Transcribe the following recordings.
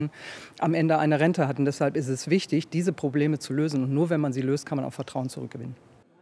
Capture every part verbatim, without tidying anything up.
am Ende eine Rente hat. Und deshalb ist es wichtig, diese Probleme zu lösen. Und nur wenn man sie löst, kann man auch Vertrauen zurückgewinnen.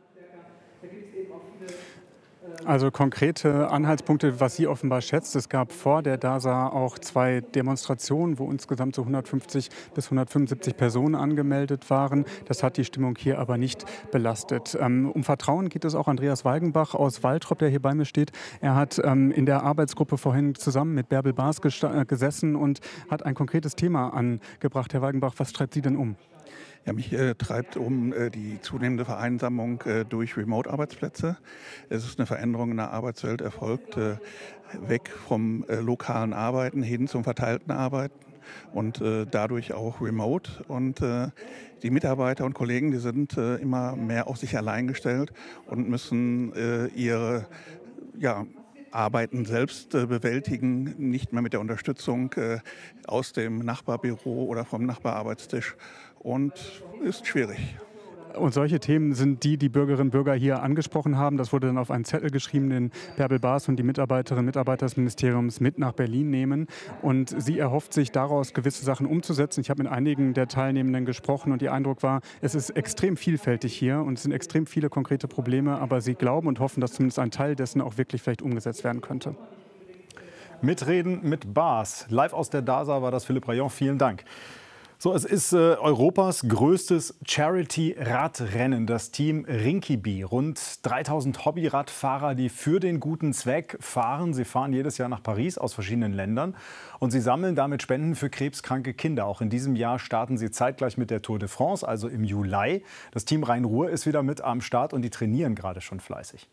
Also konkrete Anhaltspunkte, was sie offenbar schätzt. Es gab vor der D A S A auch zwei Demonstrationen, wo insgesamt so hundertfünfzig bis hundertfünfundsiebzig Personen angemeldet waren. Das hat die Stimmung hier aber nicht belastet. Ähm, um Vertrauen geht es auch Andreas Weigenbach aus Waltrop, der hier bei mir steht. Er hat ähm, in der Arbeitsgruppe vorhin zusammen mit Bärbel Baas gesessen und hat ein konkretes Thema angebracht. Herr Weigenbach, was treibt Sie denn um? Ja, mich äh, treibt um äh, die zunehmende Vereinsamung äh, durch Remote-Arbeitsplätze. Es ist eine Veränderung in der Arbeitswelt erfolgt, äh, weg vom äh, lokalen Arbeiten hin zum verteilten Arbeiten und äh, dadurch auch remote. Und äh, die Mitarbeiter und Kollegen, die sind äh, immer mehr auf sich allein gestellt und müssen äh, ihre ja, Arbeiten selbst äh, bewältigen, nicht mehr mit der Unterstützung äh, aus dem Nachbarbüro oder vom Nachbararbeitstisch, und ist schwierig. Und solche Themen sind die, die Bürgerinnen und Bürger hier angesprochen haben. Das wurde dann auf einen Zettel geschrieben, den Bärbel Baas und die Mitarbeiterinnen und Mitarbeiter des Ministeriums mit nach Berlin nehmen. Und sie erhofft sich daraus, gewisse Sachen umzusetzen. Ich habe mit einigen der Teilnehmenden gesprochen und ihr Eindruck war, es ist extrem vielfältig hier und es sind extrem viele konkrete Probleme. Aber sie glauben und hoffen, dass zumindest ein Teil dessen auch wirklich vielleicht umgesetzt werden könnte. Mitreden mit Baas. Live aus der D A S A war das Philipp Rayon. Vielen Dank. So, es ist äh, Europas größtes Charity-Radrennen, das Team Rinkeby. Rund dreitausend Hobbyradfahrer, die für den guten Zweck fahren. Sie fahren jedes Jahr nach Paris aus verschiedenen Ländern und sie sammeln damit Spenden für krebskranke Kinder. Auch in diesem Jahr starten sie zeitgleich mit der Tour de France, also im Juli. Das Team Rhein-Ruhr ist wieder mit am Start und die trainieren gerade schon fleißig.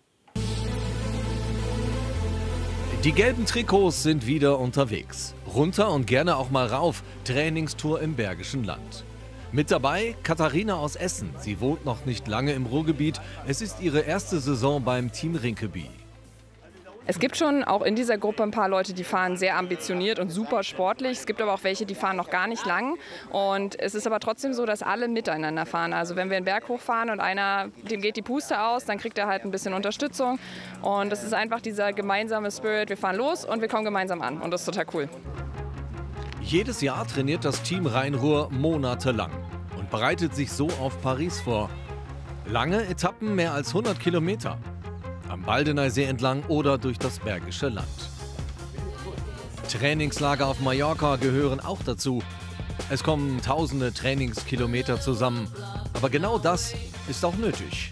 Die gelben Trikots sind wieder unterwegs. Runter und gerne auch mal rauf. Trainingstour im Bergischen Land. Mit dabei Katharina aus Essen. Sie wohnt noch nicht lange im Ruhrgebiet. Es ist ihre erste Saison beim Team Rinkeby. Es gibt schon auch in dieser Gruppe ein paar Leute, die fahren sehr ambitioniert und super sportlich. Es gibt aber auch welche, die fahren noch gar nicht lang. Und es ist aber trotzdem so, dass alle miteinander fahren. Also wenn wir einen Berg hochfahren und einer, dem geht die Puste aus, dann kriegt er halt ein bisschen Unterstützung. Und das ist einfach dieser gemeinsame Spirit. Wir fahren los und wir kommen gemeinsam an. Und das ist total cool. Jedes Jahr trainiert das Team Rhein-Ruhr monatelang und bereitet sich so auf Paris vor. Lange Etappen, mehr als hundert Kilometer. Am Baldeneysee entlang oder durch das Bergische Land. Trainingslager auf Mallorca gehören auch dazu. Es kommen tausende Trainingskilometer zusammen. Aber genau das ist auch nötig.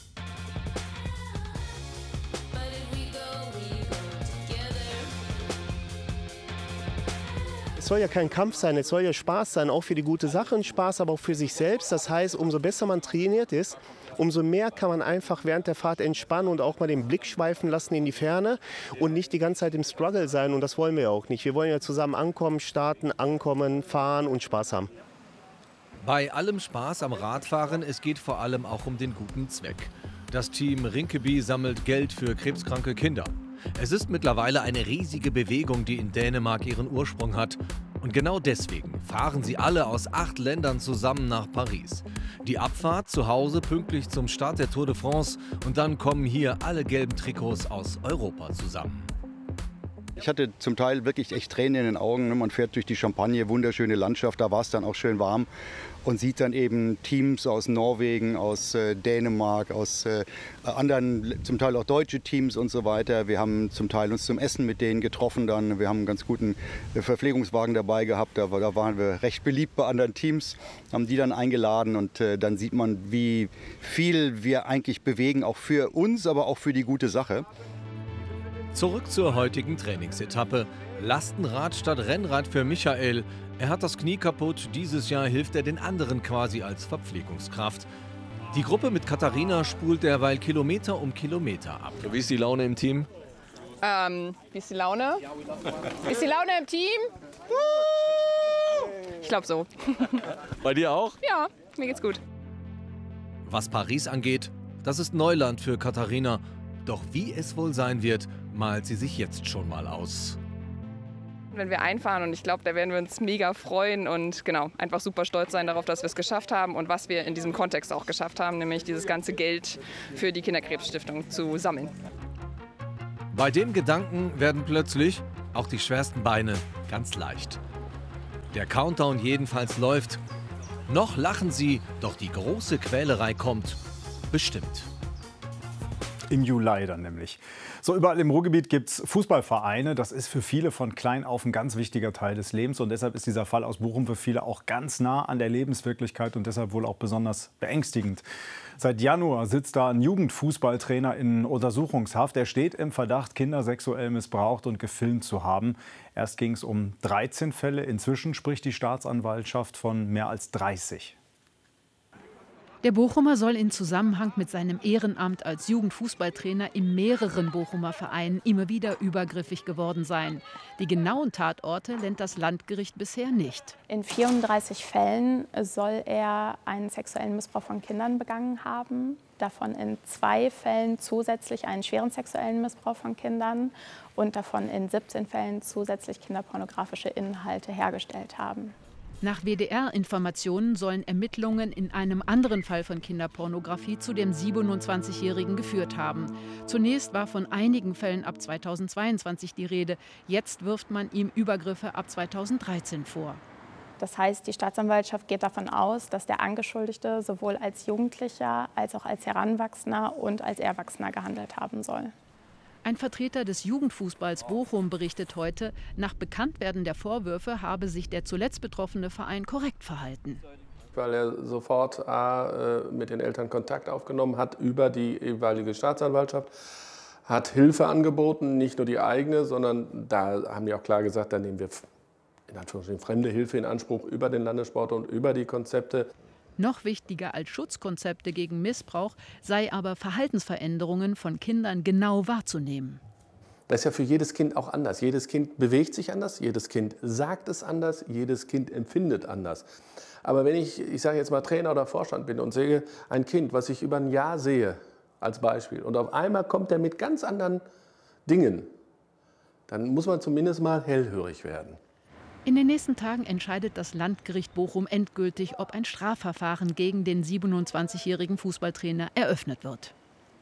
Es soll ja kein Kampf sein, es soll ja Spaß sein, auch für die gute Sache und Spaß, aber auch für sich selbst. Das heißt, umso besser man trainiert ist, umso mehr kann man einfach während der Fahrt entspannen und auch mal den Blick schweifen lassen in die Ferne und nicht die ganze Zeit im Struggle sein. Und das wollen wir ja auch nicht. Wir wollen ja zusammen ankommen, starten, ankommen, fahren und Spaß haben. Bei allem Spaß am Radfahren, es geht vor allem auch um den guten Zweck. Das Team Rinkeby sammelt Geld für krebskranke Kinder. Es ist mittlerweile eine riesige Bewegung, die in Dänemark ihren Ursprung hat. Und genau deswegen fahren sie alle aus acht Ländern zusammen nach Paris. Die Abfahrt zu Hause pünktlich zum Start der Tour de France und dann kommen hier alle gelben Trikots aus Europa zusammen. Ich hatte zum Teil wirklich echt Tränen in den Augen. Man fährt durch die Champagne, wunderschöne Landschaft, da war es dann auch schön warm und sieht dann eben Teams aus Norwegen, aus äh, Dänemark, aus äh, anderen, zum Teil auch deutsche Teams und so weiter. Wir haben zum Teil uns zum Essen mit denen getroffen dann. Wir haben einen ganz guten äh, Verpflegungswagen dabei gehabt, da, da waren wir recht beliebt bei anderen Teams, haben die dann eingeladen und äh, dann sieht man, wie viel wir eigentlich bewegen, auch für uns, aber auch für die gute Sache. Zurück zur heutigen Trainingsetappe. Lastenrad statt Rennrad für Michael. Er hat das Knie kaputt. Dieses Jahr hilft er den anderen quasi als Verpflegungskraft. Die Gruppe mit Katharina spult derweil Kilometer um Kilometer ab. Wie ist die Laune im Team? Ähm, wie ist die Laune? Ist die Laune im Team? Ich glaube so. Bei dir auch? Ja, mir geht's gut. Was Paris angeht, das ist Neuland für Katharina. Doch wie es wohl sein wird, malt sie sich jetzt schon mal aus. Wenn wir einfahren und ich glaube, da werden wir uns mega freuen und genau, einfach super stolz sein darauf, dass wir es geschafft haben und was wir in diesem Kontext auch geschafft haben, nämlich dieses ganze Geld für die Kinderkrebsstiftung zu sammeln. Bei dem Gedanken werden plötzlich auch die schwersten Beine ganz leicht. Der Countdown jedenfalls läuft. Noch lachen sie, doch die große Quälerei kommt bestimmt. Im Juli dann nämlich. So, überall im Ruhrgebiet gibt es Fußballvereine. Das ist für viele von klein auf ein ganz wichtiger Teil des Lebens. Und deshalb ist dieser Fall aus Bochum für viele auch ganz nah an der Lebenswirklichkeit und deshalb wohl auch besonders beängstigend. Seit Januar sitzt da ein Jugendfußballtrainer in Untersuchungshaft. Er steht im Verdacht, Kinder sexuell missbraucht und gefilmt zu haben. Erst ging es um dreizehn Fälle. Inzwischen spricht die Staatsanwaltschaft von mehr als dreißig. Der Bochumer soll in Zusammenhang mit seinem Ehrenamt als Jugendfußballtrainer in mehreren Bochumer Vereinen immer wieder übergriffig geworden sein. Die genauen Tatorte nennt das Landgericht bisher nicht. In vierunddreißig Fällen soll er einen sexuellen Missbrauch von Kindern begangen haben. Davon in zwei Fällen zusätzlich einen schweren sexuellen Missbrauch von Kindern und davon in siebzehn Fällen zusätzlich kinderpornografische Inhalte hergestellt haben. Nach W D R-Informationen sollen Ermittlungen in einem anderen Fall von Kinderpornografie zu dem siebenundzwanzigjährigen geführt haben. Zunächst war von einigen Fällen ab zweitausendzweiundzwanzig die Rede. Jetzt wirft man ihm Übergriffe ab zweitausenddreizehn vor. Das heißt, die Staatsanwaltschaft geht davon aus, dass der Angeschuldigte sowohl als Jugendlicher als auch als Heranwachsender und als Erwachsener gehandelt haben soll. Ein Vertreter des Jugendfußballs Bochum berichtet heute, nach Bekanntwerden der Vorwürfe habe sich der zuletzt betroffene Verein korrekt verhalten. Weil er sofort A, mit den Eltern Kontakt aufgenommen hat über die jeweilige Staatsanwaltschaft, hat Hilfe angeboten, nicht nur die eigene, sondern da haben die auch klar gesagt, da nehmen wir in Anführungsstrichen fremde Hilfe in Anspruch über den Landessport und über die Konzepte. Noch wichtiger als Schutzkonzepte gegen Missbrauch sei aber Verhaltensveränderungen von Kindern genau wahrzunehmen. Das ist ja für jedes Kind auch anders. Jedes Kind bewegt sich anders, jedes Kind sagt es anders, jedes Kind empfindet anders. Aber wenn ich, ich sage jetzt mal Trainer oder Vorstand bin und sehe ein Kind, was ich über ein Jahr sehe, als Beispiel, und auf einmal kommt er mit ganz anderen Dingen, dann muss man zumindest mal hellhörig werden. In den nächsten Tagen entscheidet das Landgericht Bochum endgültig, ob ein Strafverfahren gegen den siebenundzwanzigjährigen Fußballtrainer eröffnet wird.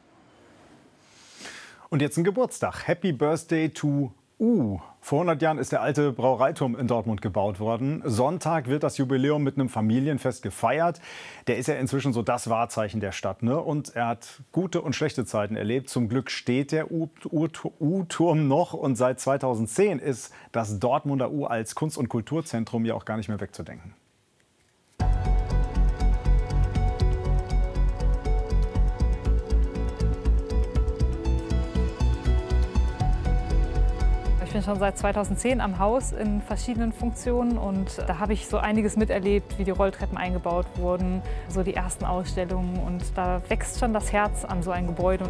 Und jetzt ein Geburtstag. Happy Birthday to U. Vor hundert Jahren ist der alte Brauereiturm in Dortmund gebaut worden. Sonntag wird das Jubiläum mit einem Familienfest gefeiert. Der ist ja inzwischen so das Wahrzeichen der Stadt, ne? Und er hat gute und schlechte Zeiten erlebt. Zum Glück steht der U-Turm noch. Und seit zweitausendzehn ist das Dortmunder U als Kunst- und Kulturzentrum ja auch gar nicht mehr wegzudenken. Ich bin schon seit zweitausendzehn am Haus in verschiedenen Funktionen und da habe ich so einiges miterlebt, wie die Rolltreppen eingebaut wurden, so die ersten Ausstellungen, und da wächst schon das Herz an so ein Gebäude.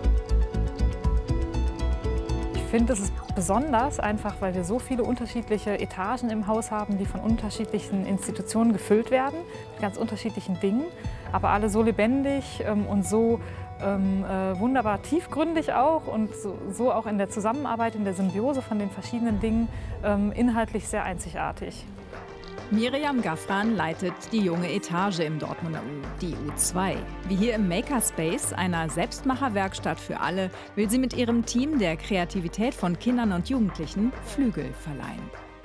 Ich finde, es ist besonders einfach, weil wir so viele unterschiedliche Etagen im Haus haben, die von unterschiedlichen Institutionen gefüllt werden, mit ganz unterschiedlichen Dingen, aber alle so lebendig und so Ähm, äh, wunderbar tiefgründig auch und so, so auch in der Zusammenarbeit, in der Symbiose von den verschiedenen Dingen ähm, inhaltlich sehr einzigartig. Miriam Gaffran leitet die junge Etage im Dortmunder U, die U zwei. Wie hier im Makerspace, einer Selbstmacherwerkstatt für alle, will sie mit ihrem Team der Kreativität von Kindern und Jugendlichen Flügel verleihen.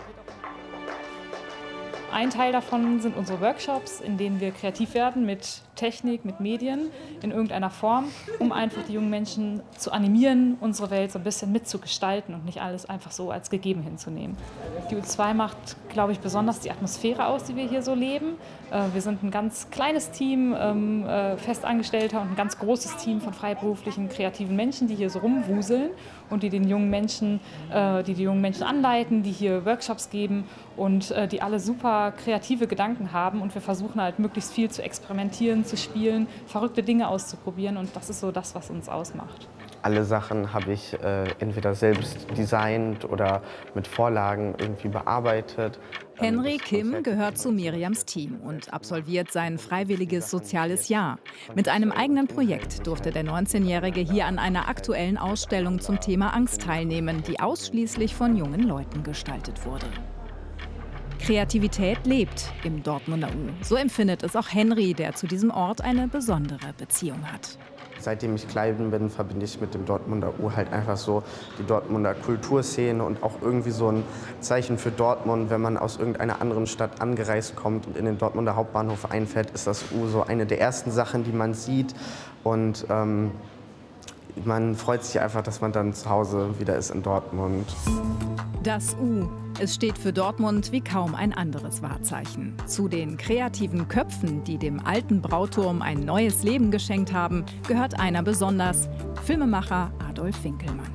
Ein Teil davon sind unsere Workshops, in denen wir kreativ werden mit Technik, mit Medien in irgendeiner Form, um einfach die jungen Menschen zu animieren, unsere Welt so ein bisschen mitzugestalten und nicht alles einfach so als gegeben hinzunehmen. Die U zwei macht, glaube ich, besonders die Atmosphäre aus, die wir hier so leben. Wir sind ein ganz kleines Team, Festangestellter und ein ganz großes Team von freiberuflichen, kreativen Menschen, die hier so rumwuseln und die den jungen Menschen, die die jungen Menschen anleiten, die hier Workshops geben und die alle super kreative Gedanken haben. Und wir versuchen halt möglichst viel zu experimentieren, zu spielen, verrückte Dinge auszuprobieren, und das ist so das, was uns ausmacht. Alle Sachen habe ich äh, entweder selbst designt oder mit Vorlagen irgendwie bearbeitet. Henry Kim gehört zu Miriams Team und absolviert sein freiwilliges soziales Jahr. Mit einem eigenen Projekt durfte der neunzehnjährige hier an einer aktuellen Ausstellung zum Thema Angst teilnehmen, die ausschließlich von jungen Leuten gestaltet wurde. Kreativität lebt im Dortmunder U. So empfindet es auch Henry, der zu diesem Ort eine besondere Beziehung hat. seitdem ich klein bin, verbinde ich mit dem Dortmunder U halt einfach so die Dortmunder Kulturszene und auch irgendwie so ein Zeichen für Dortmund. Wenn man aus irgendeiner anderen Stadt angereist kommt und in den Dortmunder Hauptbahnhof einfährt, ist das U so eine der ersten Sachen, die man sieht. Und ähm, man freut sich einfach, dass man dann zu Hause wieder ist in Dortmund. Das U. Es steht für Dortmund wie kaum ein anderes Wahrzeichen. Zu den kreativen Köpfen, die dem alten Brauturm ein neues Leben geschenkt haben, gehört einer besonders: Filmemacher Adolf Winkelmann.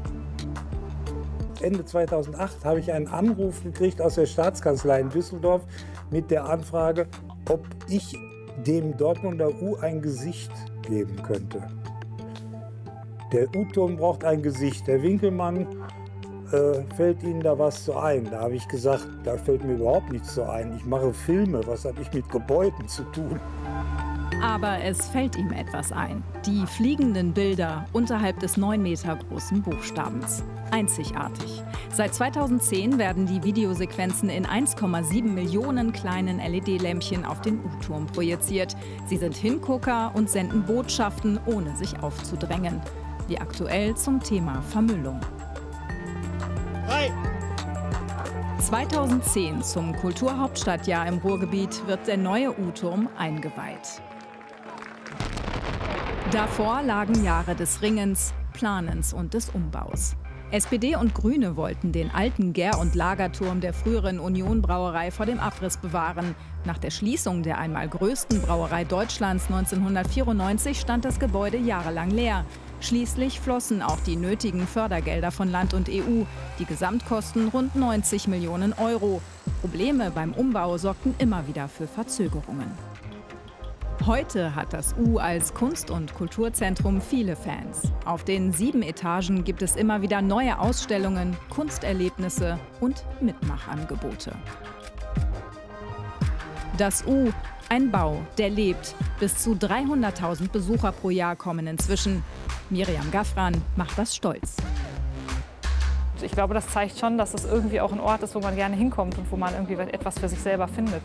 Ende zweitausendacht habe ich einen Anruf gekriegt aus der Staatskanzlei in Düsseldorf mit der Anfrage, ob ich dem Dortmunder U ein Gesicht geben könnte. Der U-Turm braucht ein Gesicht. Der Winkelmann, äh, fällt Ihnen da was zu ein? Da habe ich gesagt, da fällt mir überhaupt nichts zu ein. Ich mache Filme, was habe ich mit Gebäuden zu tun? Aber es fällt ihm etwas ein. Die fliegenden Bilder unterhalb des neun Meter großen Buchstabens. Einzigartig. Seit zweitausendzehn werden die Videosequenzen in eins Komma sieben Millionen kleinen L E D-Lämpchen auf den U-Turm projiziert. Sie sind Hingucker und senden Botschaften, ohne sich aufzudrängen. Wie aktuell zum Thema Vermüllung. Hey. zweitausendzehn, zum Kulturhauptstadtjahr im Ruhrgebiet, wird der neue U-Turm eingeweiht. Davor lagen Jahre des Ringens, Planens und des Umbaus. S P D und Grüne wollten den alten Gär- und Lagerturm der früheren Union-Brauerei vor dem Abriss bewahren. Nach der Schließung der einmal größten Brauerei Deutschlands neunzehnhundertvierundneunzig stand das Gebäude jahrelang leer. Schließlich flossen auch die nötigen Fördergelder von Land und E U. Die Gesamtkosten rund neunzig Millionen Euro. Probleme beim Umbau sorgten immer wieder für Verzögerungen. Heute hat das U als Kunst- und Kulturzentrum viele Fans. Auf den sieben Etagen gibt es immer wieder neue Ausstellungen, Kunsterlebnisse und Mitmachangebote. Das U, ein Bau, der lebt. Bis zu dreihunderttausend Besucher pro Jahr kommen inzwischen. Miriam Gaffran macht das stolz. Ich glaube, das zeigt schon, dass es irgendwie auch ein Ort ist, wo man gerne hinkommt und wo man irgendwie etwas für sich selber findet.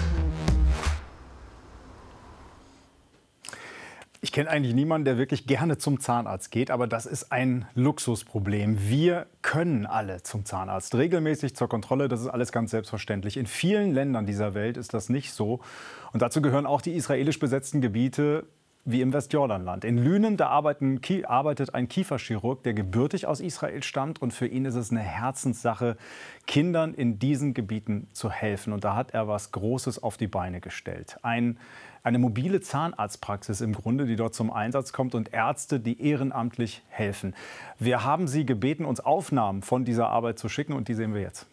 Ich kenne eigentlich niemanden, der wirklich gerne zum Zahnarzt geht, aber das ist ein Luxusproblem. Wir können alle zum Zahnarzt, regelmäßig zur Kontrolle, das ist alles ganz selbstverständlich. In vielen Ländern dieser Welt ist das nicht so. Und dazu gehören auch die israelisch besetzten Gebiete wie im Westjordanland. In Lünen, da arbeiten, arbeitet ein Kieferchirurg, der gebürtig aus Israel stammt. Und für ihn ist es eine Herzenssache, Kindern in diesen Gebieten zu helfen. Und da hat er was Großes auf die Beine gestellt. Ein, eine mobile Zahnarztpraxis im Grunde, die dort zum Einsatz kommt und Ärzte, die ehrenamtlich helfen. Wir haben sie gebeten, uns Aufnahmen von dieser Arbeit zu schicken und die sehen wir jetzt.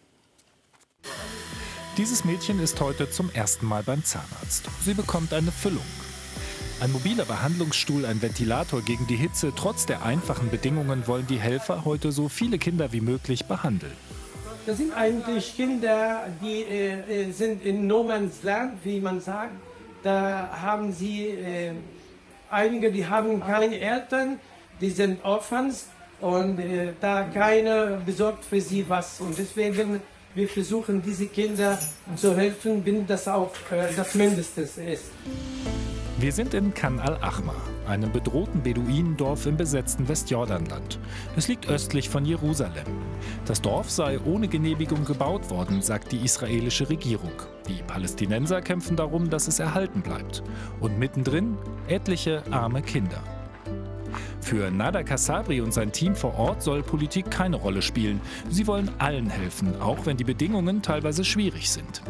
Dieses Mädchen ist heute zum ersten Mal beim Zahnarzt. Sie bekommt eine Füllung. Ein mobiler Behandlungsstuhl, ein Ventilator gegen die Hitze. Trotz der einfachen Bedingungen wollen die Helfer heute so viele Kinder wie möglich behandeln. Das sind eigentlich Kinder, die äh, sind in No Man's Land, wie man sagt. Da haben sie äh, einige, die haben keine Eltern, die sind Orphans und äh, da keiner besorgt für sie was. Und deswegen wir versuchen, diese Kinder zu helfen, wenn das auch äh, das Mindeste ist. Wir sind in Khan al-Ahmar, einem bedrohten Beduinendorf im besetzten Westjordanland. Es liegt östlich von Jerusalem. Das Dorf sei ohne Genehmigung gebaut worden, sagt die israelische Regierung. Die Palästinenser kämpfen darum, dass es erhalten bleibt. Und mittendrin etliche arme Kinder. Für Nada Kassabri und sein Team vor Ort soll Politik keine Rolle spielen. Sie wollen allen helfen, auch wenn die Bedingungen teilweise schwierig sind.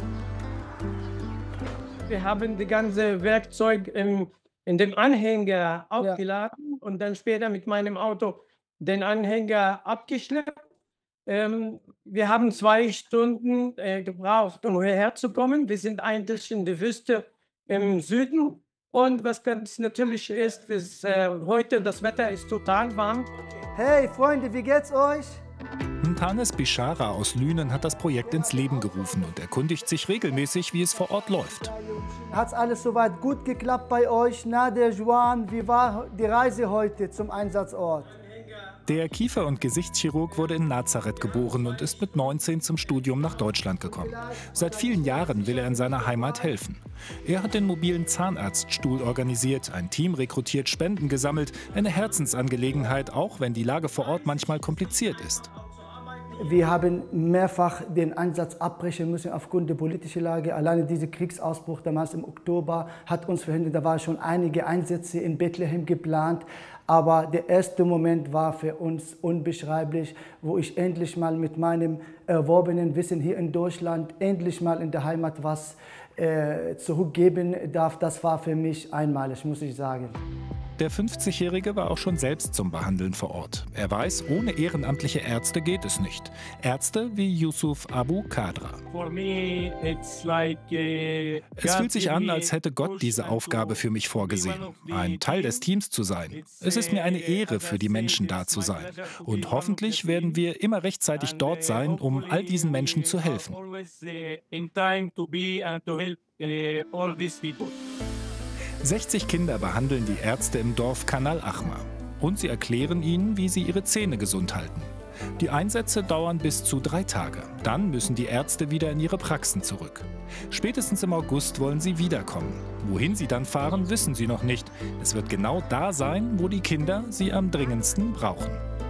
Wir haben die ganze Werkzeug im, in dem Anhänger aufgeladen ja. und dann später mit meinem Auto den Anhänger abgeschleppt. Ähm, wir haben zwei Stunden äh, gebraucht, um hierher zu kommen. Wir sind eigentlich in der Wüste im Süden. Und was ganz natürlich ist, ist äh, heute das Wetter ist total warm. Hey Freunde, wie geht's euch? Ntanes Bishara aus Lünen hat das Projekt ins Leben gerufen und erkundigt sich regelmäßig, wie es vor Ort läuft. Hat alles soweit gut geklappt bei euch? Nader, Juan, wie war die Reise heute zum Einsatzort? Der Kiefer- und Gesichtschirurg wurde in Nazareth geboren und ist mit neunzehn zum Studium nach Deutschland gekommen. Seit vielen Jahren will er in seiner Heimat helfen. Er hat den mobilen Zahnarztstuhl organisiert, ein Team rekrutiert, Spenden gesammelt. Eine Herzensangelegenheit, auch wenn die Lage vor Ort manchmal kompliziert ist. Wir haben mehrfach den Einsatz abbrechen müssen aufgrund der politischen Lage. Alleine dieser Kriegsausbruch damals im Oktober hat uns verhindert. Da waren schon einige Einsätze in Bethlehem geplant. Aber der erste Moment war für uns unbeschreiblich, wo ich endlich mal mit meinem erworbenen Wissen hier in Deutschland endlich mal in der Heimat was äh, zurückgeben darf. Das war für mich einmalig, muss ich sagen. Der fünfzigjährige war auch schon selbst zum Behandeln vor Ort. Er weiß, ohne ehrenamtliche Ärzte geht es nicht. Ärzte wie Yusuf Abu Kadra. Es fühlt sich an, als hätte Gott diese Aufgabe für mich vorgesehen, ein Teil des Teams zu sein. Es ist mir eine Ehre, für die Menschen da zu sein. Und hoffentlich werden wir immer rechtzeitig dort sein, um all diesen Menschen zu helfen. sechzig Kinder behandeln die Ärzte im Dorf Can al-Ahmar. Und sie erklären ihnen, wie sie ihre Zähne gesund halten. Die Einsätze dauern bis zu drei Tage. Dann müssen die Ärzte wieder in ihre Praxen zurück. Spätestens im August wollen sie wiederkommen. Wohin sie dann fahren, wissen sie noch nicht. Es wird genau da sein, wo die Kinder sie am dringendsten brauchen.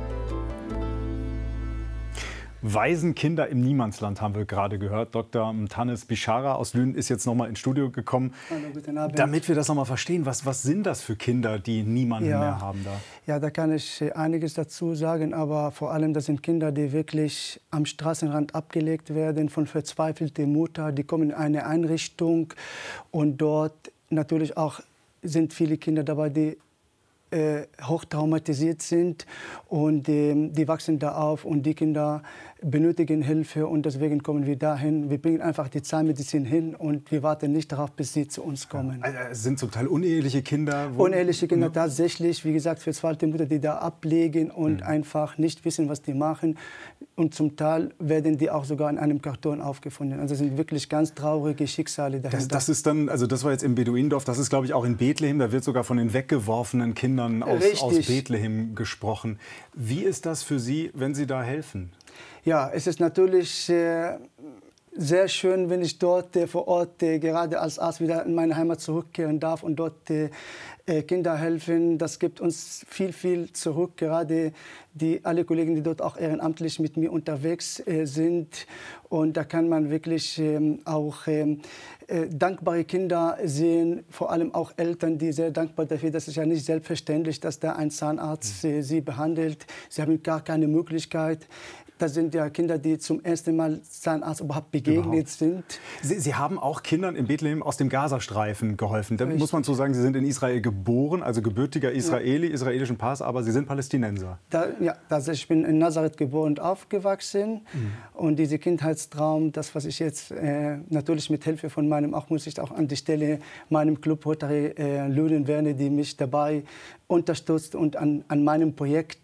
Waisenkinder im Niemandsland haben wir gerade gehört. Doktor Mtanes Bishara aus Lünen ist jetzt noch mal ins Studio gekommen, Hallo, guten Abend. damit wir das noch mal verstehen. Was, was sind das für Kinder, die niemanden Ja. mehr haben da? Ja, da kann ich einiges dazu sagen, aber vor allem, das sind Kinder, die wirklich am Straßenrand abgelegt werden von verzweifelten Mutter. Die kommen in eine Einrichtung und dort natürlich auch sind viele Kinder dabei, die äh, hochtraumatisiert sind und äh, die wachsen da auf und die Kinder benötigen Hilfe und deswegen kommen wir dahin. Wir bringen einfach die Zahnmedizin hin und wir warten nicht darauf, bis sie zu uns kommen. Also, es sind zum Teil uneheliche Kinder? Wo Uneheliche Kinder tatsächlich, wie gesagt, verzweifelte Mütter, die da ablegen und mhm. einfach nicht wissen, was die machen. Und zum Teil werden die auch sogar in einem Karton aufgefunden. Also es sind wirklich ganz traurige Schicksale dahinter. Das, das ist dann, also das war jetzt im Beduinendorf, das ist glaube ich auch in Bethlehem, da wird sogar von den weggeworfenen Kindern aus, aus Bethlehem gesprochen. Wie ist das für Sie, wenn Sie da helfen? Ja, es ist natürlich äh, sehr schön, wenn ich dort äh, vor Ort äh, gerade als Arzt wieder in meine Heimat zurückkehren darf und dort äh, äh, Kinder helfen. Das gibt uns viel, viel zurück. Gerade die, alle Kollegen, die dort auch ehrenamtlich mit mir unterwegs äh, sind. Und da kann man wirklich äh, auch äh, äh, dankbare Kinder sehen, vor allem auch Eltern, die sehr dankbar dafür. Das ist ja nicht selbstverständlich, dass da ein Zahnarzt äh, sie behandelt. Sie haben gar keine Möglichkeit. Das sind ja Kinder, die zum ersten Mal Zahnarzt überhaupt begegnet überhaupt. sind. Sie, Sie haben auch Kindern in Bethlehem aus dem Gazastreifen geholfen. Da Richtig. muss man so sagen, Sie sind in Israel geboren, also gebürtiger Israeli, ja. israelischen Pass, aber Sie sind Palästinenser. Da, ja, also ich bin in Nazareth geboren und aufgewachsen. Mhm. Und dieser Kindheitstraum, das, was ich jetzt äh, natürlich mit Hilfe von meinem, auch muss ich auch an die Stelle meinem Club Rotary äh, Lünen Werne, die mich dabei unterstützt und an, an meinem Projekt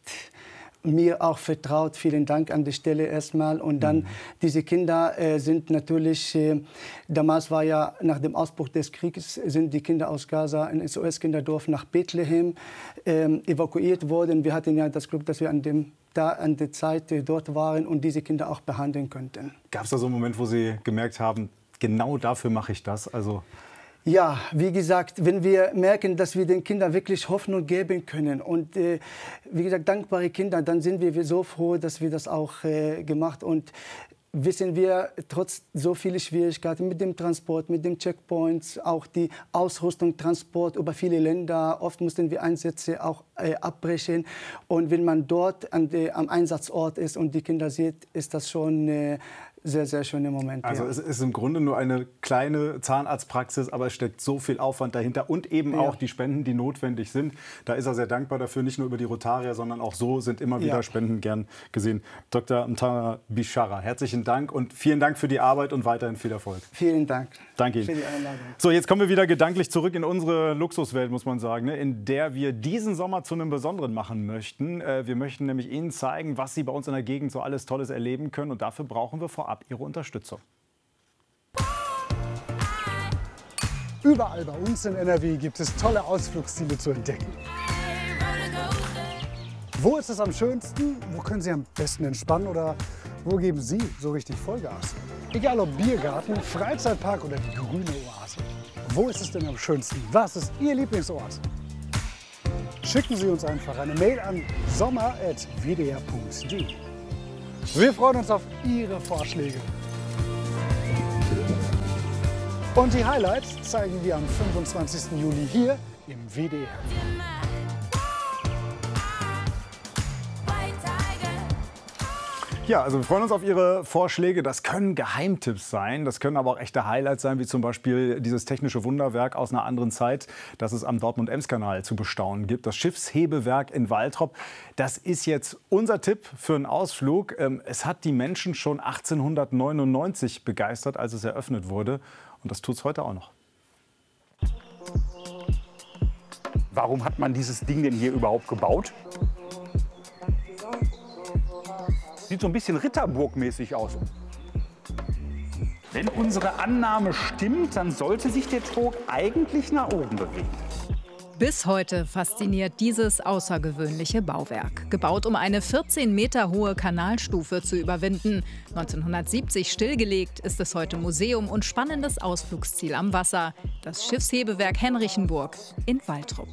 mir auch vertraut. Vielen Dank an die Stelle erstmal. Und dann, mhm. diese Kinder äh, sind natürlich, äh, damals war ja nach dem Ausbruch des Krieges, sind die Kinder aus Gaza in S O S-Kinderdorf nach Bethlehem äh, evakuiert worden. Wir hatten ja das Glück, dass wir an, dem, da, an der Zeit äh, dort waren und diese Kinder auch behandeln könnten. Gab es da so einen Moment, wo Sie gemerkt haben, genau dafür mache ich das? Also Ja, wie gesagt, wenn wir merken, dass wir den Kindern wirklich Hoffnung geben können und äh, wie gesagt, dankbare Kinder, dann sind wir so froh, dass wir das auch äh, gemacht und wissen wir, trotz so vieler Schwierigkeiten mit dem Transport, mit den Checkpoints, auch die Ausrüstung, Transport über viele Länder, oft mussten wir Einsätze auch äh, abbrechen und wenn man dort an de, am Einsatzort ist und die Kinder sieht, ist das schon äh, sehr, sehr schöne Momente. Also ja. es ist im Grunde nur eine kleine Zahnarztpraxis, aber es steckt so viel Aufwand dahinter und eben Ja. auch die Spenden, die notwendig sind. Da ist er sehr dankbar dafür, nicht nur über die Rotarier, sondern auch so sind immer wieder Ja. Spenden gern gesehen. Doktor Mtanes Bishara, herzlichen Dank und vielen Dank für die Arbeit und weiterhin viel Erfolg. Vielen Dank. Danke Ihnen. Für die Einladung. So, jetzt kommen wir wieder gedanklich zurück in unsere Luxuswelt, muss man sagen, ne, in der wir diesen Sommer zu einem Besonderen machen möchten. Äh, wir möchten nämlich Ihnen zeigen, was Sie bei uns in der Gegend so alles Tolles erleben können. Und dafür brauchen wir vorab Ihre Unterstützung. Überall bei uns in N R W gibt es tolle Ausflugsziele zu entdecken. Wo ist es am schönsten? Wo können Sie am besten entspannen? Oder wo geben Sie so richtig Vollgas? Egal ob Biergarten, Freizeitpark oder die grüne Oase. Wo ist es denn am schönsten? Was ist Ihr Lieblingsort? Schicken Sie uns einfach eine Mail an sommer at w d r punkt d e. Wir freuen uns auf Ihre Vorschläge. Und die Highlights zeigen wir am fünfundzwanzigsten Juli hier im W D R. Ja, also wir freuen uns auf Ihre Vorschläge. Das können Geheimtipps sein, das können aber auch echte Highlights sein, wie zum Beispiel dieses technische Wunderwerk aus einer anderen Zeit, das es am Dortmund-Ems-Kanal zu bestaunen gibt. Das Schiffshebewerk in Waltrop. Das ist jetzt unser Tipp für einen Ausflug. Es hat die Menschen schon achtzehnhundertneunundneunzig begeistert, als es eröffnet wurde. Und das tut es heute auch noch. Warum hat man dieses Ding denn hier überhaupt gebaut? Sieht so ein bisschen Ritterburgmäßig aus. Wenn unsere Annahme stimmt, dann sollte sich der Trog eigentlich nach oben bewegen. Bis heute fasziniert dieses außergewöhnliche Bauwerk. Gebaut, um eine vierzehn Meter hohe Kanalstufe zu überwinden. neunzehnhundertsiebzig stillgelegt, ist es heute Museum und spannendes Ausflugsziel am Wasser. Das Schiffshebewerk Henrichenburg in Waltrop.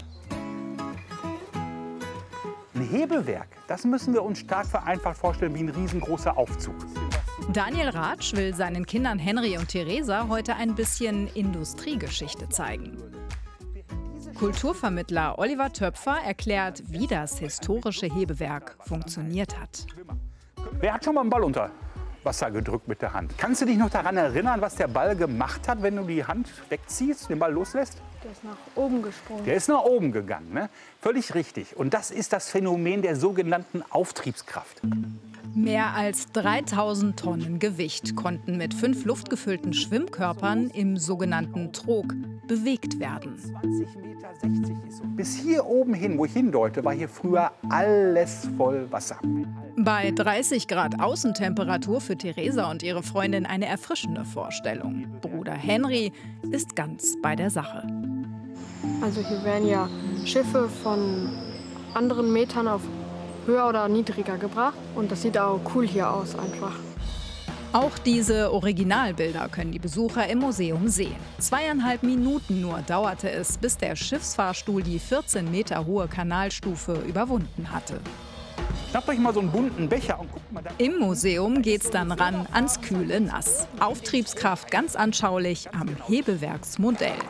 Ein Hebewerk, das müssen wir uns stark vereinfacht vorstellen wie ein riesengroßer Aufzug. Daniel Ratsch will seinen Kindern Henry und Theresa heute ein bisschen Industriegeschichte zeigen. Kulturvermittler Oliver Töpfer erklärt, wie das historische Hebewerk funktioniert hat. Wer hat schon mal einen Ball unter Wasser gedrückt mit der Hand? Kannst du dich noch daran erinnern, was der Ball gemacht hat, wenn du die Hand wegziehst, den Ball loslässt? Der ist nach oben gesprungen. Der ist nach oben gegangen, ne? Völlig richtig. Und das ist das Phänomen der sogenannten Auftriebskraft. Mehr als dreitausend Tonnen Gewicht konnten mit fünf luftgefüllten Schwimmkörpern im sogenannten Trog bewegt werden. zwanzig Meter sechzig ist so. Bis hier oben hin, wo ich hindeute, war hier früher alles voll Wasser. Bei dreißig Grad Außentemperatur für Theresa und ihre Freundin eine erfrischende Vorstellung. Bruder Henry ist ganz bei der Sache. Also hier werden ja Schiffe von anderen Metern auf höher oder niedriger gebracht. Und das sieht auch cool hier aus einfach. Auch diese Originalbilder können die Besucher im Museum sehen. Zweieinhalb Minuten nur dauerte es, bis der Schiffsfahrstuhl die vierzehn Meter hohe Kanalstufe überwunden hatte. Schnappt euch mal so einen bunten Becher und guckt mal da. Im Museum geht's dann ran ans kühle Nass. Auftriebskraft ganz anschaulich am Hebewerksmodell.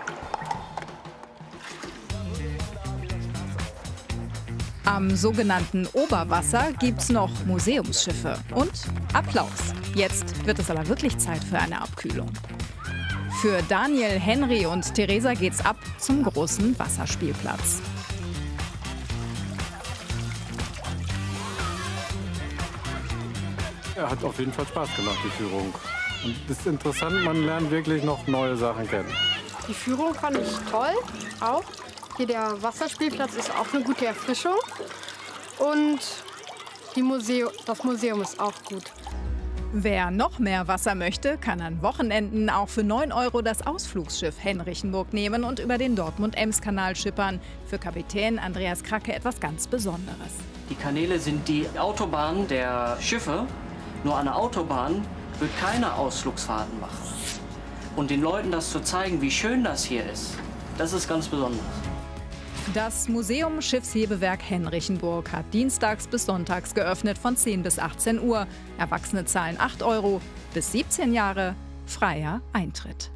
Am sogenannten Oberwasser gibt's noch Museumsschiffe und Applaus. Jetzt wird es aber wirklich Zeit für eine Abkühlung. Für Daniel, Henry und Theresa geht's ab zum großen Wasserspielplatz. Ja, hat auf jeden Fall Spaß gemacht, die Führung. Und es ist interessant, man lernt wirklich noch neue Sachen kennen. Die Führung fand ich toll, auch. Hier der Wasserspielplatz ist auch eine gute Erfrischung. Und die Museum, das Museum ist auch gut. Wer noch mehr Wasser möchte, kann an Wochenenden auch für neun Euro das Ausflugsschiff Henrichenburg nehmen und über den Dortmund-Ems-Kanal schippern. Für Kapitän Andreas Kracke etwas ganz Besonderes. Die Kanäle sind die Autobahn der Schiffe. Nur an der Autobahn wird keine Ausflugsfahrten machen. Und den Leuten das zu zeigen, wie schön das hier ist, das ist ganz besonders. Das Museum Schiffshebewerk Henrichenburg hat dienstags bis sonntags geöffnet von zehn bis achtzehn Uhr. Erwachsene zahlen acht Euro, bis siebzehn Jahre freier Eintritt.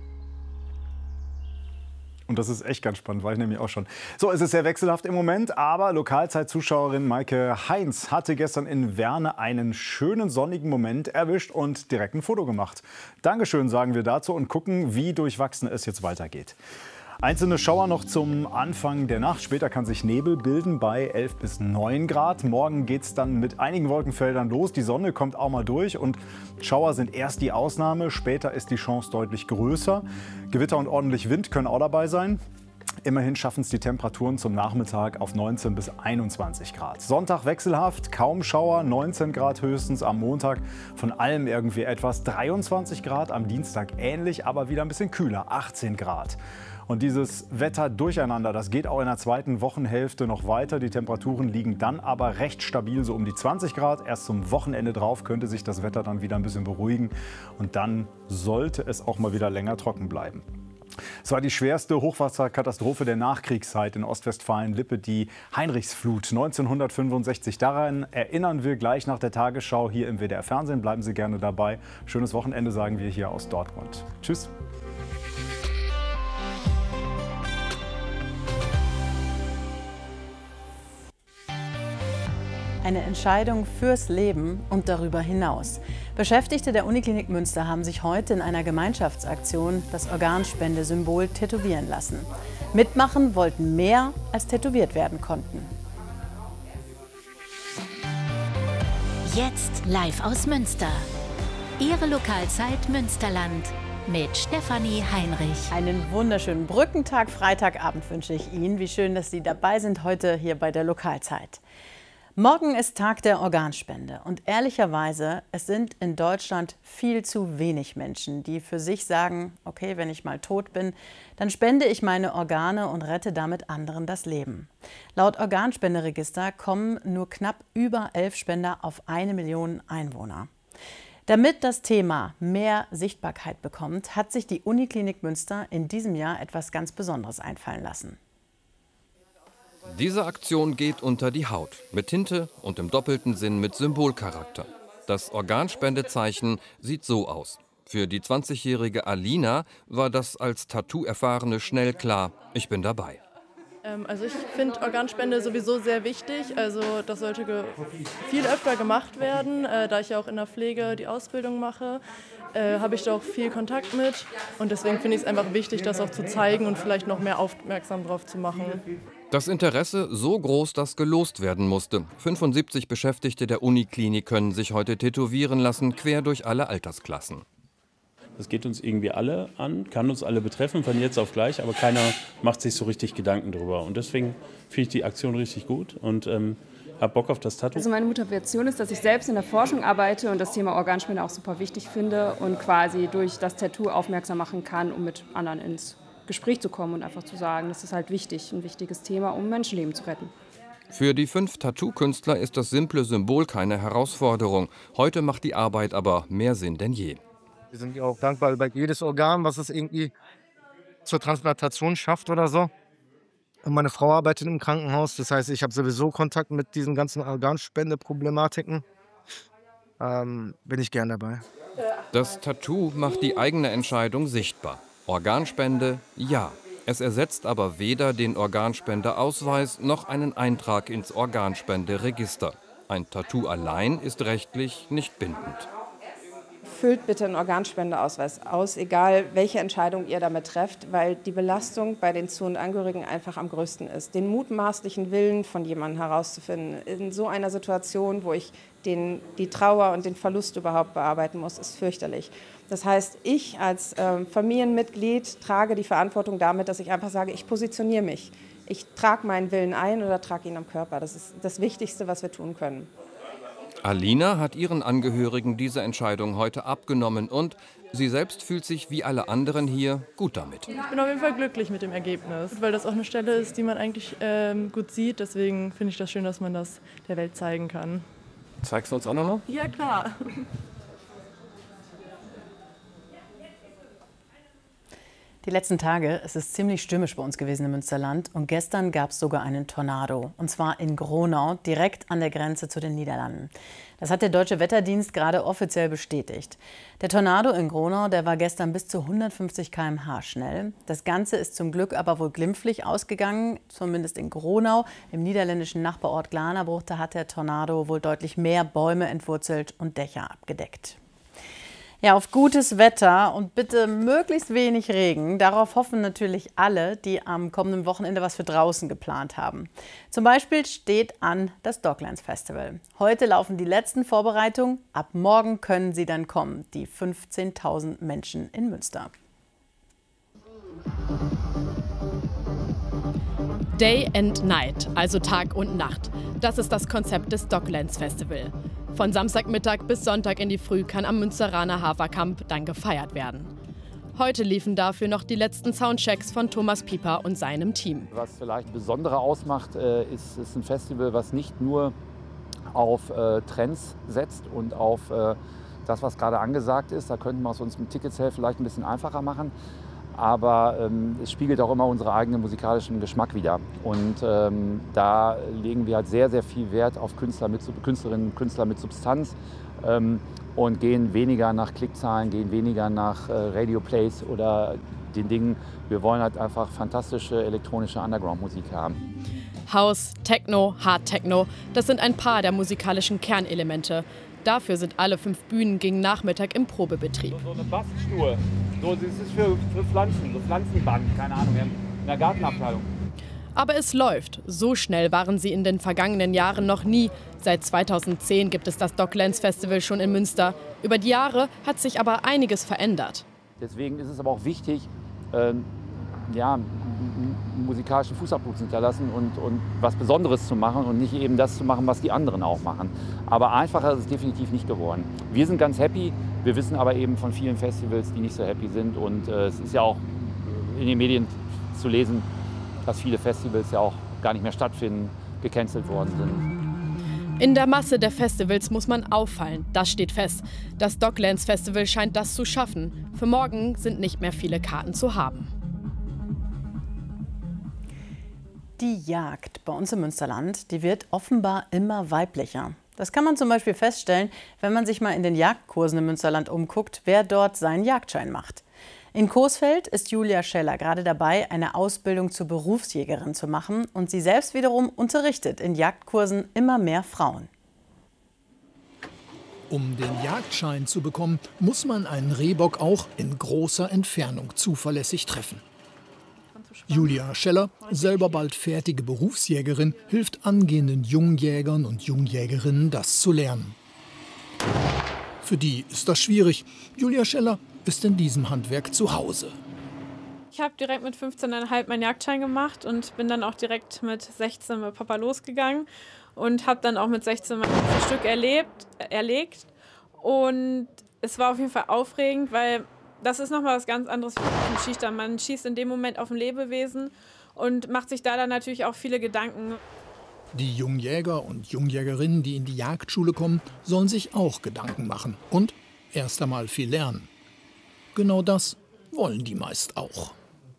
Und das ist echt ganz spannend, war ich nämlich auch schon. So, es ist sehr wechselhaft im Moment, aber Lokalzeitzuschauerin Maike Heinz hatte gestern in Werne einen schönen sonnigen Moment erwischt und direkt ein Foto gemacht. Dankeschön, sagen wir dazu und gucken, wie durchwachsen es jetzt weitergeht. Einzelne Schauer noch zum Anfang der Nacht. Später kann sich Nebel bilden bei elf bis neun Grad. Morgen geht es dann mit einigen Wolkenfeldern los. Die Sonne kommt auch mal durch und Schauer sind erst die Ausnahme. Später ist die Chance deutlich größer. Gewitter und ordentlich Wind können auch dabei sein. Immerhin schaffen es die Temperaturen zum Nachmittag auf neunzehn bis einundzwanzig Grad. Sonntag wechselhaft, kaum Schauer, neunzehn Grad höchstens. Am Montag von allem irgendwie etwas, dreiundzwanzig Grad. Am Dienstag ähnlich, aber wieder ein bisschen kühler, achtzehn Grad. Und dieses Wetterdurcheinander, das geht auch in der zweiten Wochenhälfte noch weiter. Die Temperaturen liegen dann aber recht stabil, so um die zwanzig Grad. Erst zum Wochenende drauf könnte sich das Wetter dann wieder ein bisschen beruhigen. Und dann sollte es auch mal wieder länger trocken bleiben. Es war die schwerste Hochwasserkatastrophe der Nachkriegszeit in Ostwestfalen-Lippe, die Heinrichsflut neunzehnhundertfünfundsechzig. Daran erinnern wir gleich nach der Tagesschau hier im W D R-Fernsehen. Bleiben Sie gerne dabei. Schönes Wochenende, sagen wir hier aus Dortmund. Tschüss. Eine Entscheidung fürs Leben und darüber hinaus. Beschäftigte der Uniklinik Münster haben sich heute in einer Gemeinschaftsaktion das Organspendesymbol tätowieren lassen. Mitmachen wollten mehr, als tätowiert werden konnten. Jetzt live aus Münster. Ihre Lokalzeit Münsterland mit Stefanie Heinrich. Einen wunderschönen Brückentag, Freitagabend wünsche ich Ihnen. Wie schön, dass Sie dabei sind heute hier bei der Lokalzeit. Morgen ist Tag der Organspende und ehrlicherweise, es sind in Deutschland viel zu wenig Menschen, die für sich sagen, okay, wenn ich mal tot bin, dann spende ich meine Organe und rette damit anderen das Leben. Laut Organspenderegister kommen nur knapp über elf Spender auf eine Million Einwohner. Damit das Thema mehr Sichtbarkeit bekommt, hat sich die Uniklinik Münster in diesem Jahr etwas ganz Besonderes einfallen lassen. Diese Aktion geht unter die Haut, mit Tinte und im doppelten Sinn mit Symbolcharakter. Das Organspendezeichen sieht so aus. Für die zwanzigjährige Alina war das als Tattoo-Erfahrene schnell klar, ich bin dabei. Ähm, also ich finde Organspende sowieso sehr wichtig, also das sollte viel öfter gemacht werden, äh, da ich ja auch in der Pflege die Ausbildung mache. Äh, habe ich da auch viel Kontakt mit und deswegen finde ich es einfach wichtig, das auch zu zeigen und vielleicht noch mehr aufmerksam drauf zu machen. Das Interesse so groß, dass gelost werden musste. fünfundsiebzig Beschäftigte der Uniklinik können sich heute tätowieren lassen, quer durch alle Altersklassen. Das geht uns irgendwie alle an, kann uns alle betreffen, von jetzt auf gleich, aber keiner macht sich so richtig Gedanken drüber. Und deswegen finde ich die Aktion richtig gut und ähm, habe Bock auf das Tattoo. Also meine Motivation ist, dass ich selbst in der Forschung arbeite und das Thema Organspende auch super wichtig finde und quasi durch das Tattoo aufmerksam machen kann, um mit anderen ins Gespräch zu kommen und einfach zu sagen, das ist halt wichtig, ein wichtiges Thema, um Menschenleben zu retten. Für die fünf Tattoo-Künstler ist das simple Symbol keine Herausforderung. Heute macht die Arbeit aber mehr Sinn denn je. Wir sind ja auch dankbar über jedes Organ, was es irgendwie zur Transplantation schafft oder so. Und meine Frau arbeitet im Krankenhaus, das heißt, ich habe sowieso Kontakt mit diesen ganzen Organspendeproblematiken. Ähm, bin ich gern dabei. Das Tattoo macht die eigene Entscheidung sichtbar. Organspende, ja. Es ersetzt aber weder den Organspendeausweis noch einen Eintrag ins Organspenderegister. Ein Tattoo allein ist rechtlich nicht bindend. Füllt bitte einen Organspendeausweis aus, egal welche Entscheidung ihr damit trefft, weil die Belastung bei den Zu- und Angehörigen einfach am größten ist. Den mutmaßlichen Willen von jemandem herauszufinden, in so einer Situation, wo ich den, die Trauer und den Verlust überhaupt bearbeiten muss, ist fürchterlich. Das heißt, ich als äh, Familienmitglied trage die Verantwortung damit, dass ich einfach sage, ich positioniere mich. Ich trage meinen Willen ein oder trage ihn am Körper. Das ist das Wichtigste, was wir tun können. Alina hat ihren Angehörigen diese Entscheidung heute abgenommen und sie selbst fühlt sich wie alle anderen hier gut damit. Ich bin auf jeden Fall glücklich mit dem Ergebnis, weil das auch eine Stelle ist, die man eigentlich ähm, gut sieht. Deswegen finde ich das schön, dass man das der Welt zeigen kann. Zeigst du uns auch noch? Ja, klar. Die letzten Tage, es ist ziemlich stürmisch bei uns gewesen im Münsterland und gestern gab es sogar einen Tornado, und zwar in Gronau, direkt an der Grenze zu den Niederlanden. Das hat der Deutsche Wetterdienst gerade offiziell bestätigt. Der Tornado in Gronau, der war gestern bis zu hundertfünfzig Kilometer pro Stunde schnell. Das Ganze ist zum Glück aber wohl glimpflich ausgegangen, zumindest in Gronau. Im niederländischen Nachbarort Glanabruch, da hat der Tornado wohl deutlich mehr Bäume entwurzelt und Dächer abgedeckt. Ja, auf gutes Wetter und bitte möglichst wenig Regen. Darauf hoffen natürlich alle, die am kommenden Wochenende was für draußen geplant haben. Zum Beispiel steht an das Docklands Festival. Heute laufen die letzten Vorbereitungen. Ab morgen können sie dann kommen, die fünfzehntausend Menschen in Münster. Day and Night, also Tag und Nacht. Das ist das Konzept des Docklands Festival. Von Samstagmittag bis Sonntag in die Früh kann am Münsteraner Haferkamp dann gefeiert werden. Heute liefen dafür noch die letzten Soundchecks von Thomas Pieper und seinem Team. Was vielleicht Besondere ausmacht, ist, ist ein Festival, was nicht nur auf äh, Trends setzt und auf äh, das, was gerade angesagt ist. Da könnten wir es uns mit Ticketsale vielleicht ein bisschen einfacher machen. Aber ähm, es spiegelt auch immer unseren eigenen musikalischen Geschmack wider. Und ähm, da legen wir halt sehr, sehr viel Wert auf Künstler mit, Künstlerinnen und Künstler mit Substanz ähm, und gehen weniger nach Klickzahlen, gehen weniger nach äh, Radio-Plays oder den Dingen. Wir wollen halt einfach fantastische elektronische Underground-Musik haben. House, Techno, Hard Techno, das sind ein paar der musikalischen Kernelemente. Dafür sind alle fünf Bühnen gegen Nachmittag im Probebetrieb. So eine Baststuhl, so, das ist für, für Pflanzen, so Pflanzenbank, keine Ahnung, in der Gartenabteilung. Aber es läuft. So schnell waren sie in den vergangenen Jahren noch nie. Seit zweitausendzehn gibt es das Docklands Festival schon in Münster. Über die Jahre hat sich aber einiges verändert. Deswegen ist es aber auch wichtig, ähm, ja, einen musikalischen Fußabdruck zu hinterlassen und, und was Besonderes zu machen und nicht eben das zu machen, was die anderen auch machen. Aber einfacher ist es definitiv nicht geworden. Wir sind ganz happy, wir wissen aber eben von vielen Festivals, die nicht so happy sind. Und äh, es ist ja auch in den Medien zu lesen, dass viele Festivals ja auch gar nicht mehr stattfinden, gecancelt worden sind. In der Masse der Festivals muss man auffallen, das steht fest. Das Docklands Festival scheint das zu schaffen. Für morgen sind nicht mehr viele Karten zu haben. Die Jagd bei uns im Münsterland, die wird offenbar immer weiblicher. Das kann man zum Beispiel feststellen, wenn man sich mal in den Jagdkursen im Münsterland umguckt, wer dort seinen Jagdschein macht. In Coesfeld ist Julia Scheller gerade dabei, eine Ausbildung zur Berufsjägerin zu machen, und sie selbst wiederum unterrichtet in Jagdkursen immer mehr Frauen. Um den Jagdschein zu bekommen, muss man einen Rehbock auch in großer Entfernung zuverlässig treffen. Julia Scheller, selber bald fertige Berufsjägerin, hilft angehenden Jungjägern und Jungjägerinnen, das zu lernen. Für die ist das schwierig. Julia Scheller ist in diesem Handwerk zu Hause. Ich habe direkt mit fünfzehn Komma fünf meinen Jagdschein gemacht und bin dann auch direkt mit sechzehn mit Papa losgegangen und habe dann auch mit sechzehn mein Stück erlebt, erlegt. Und es war auf jeden Fall aufregend, weil das ist nochmal was ganz anderes wie ein Schießstand. Man schießt in dem Moment auf ein Lebewesen und macht sich da dann natürlich auch viele Gedanken. Die Jungjäger und Jungjägerinnen, die in die Jagdschule kommen, sollen sich auch Gedanken machen und erst einmal viel lernen. Genau das wollen die meist auch.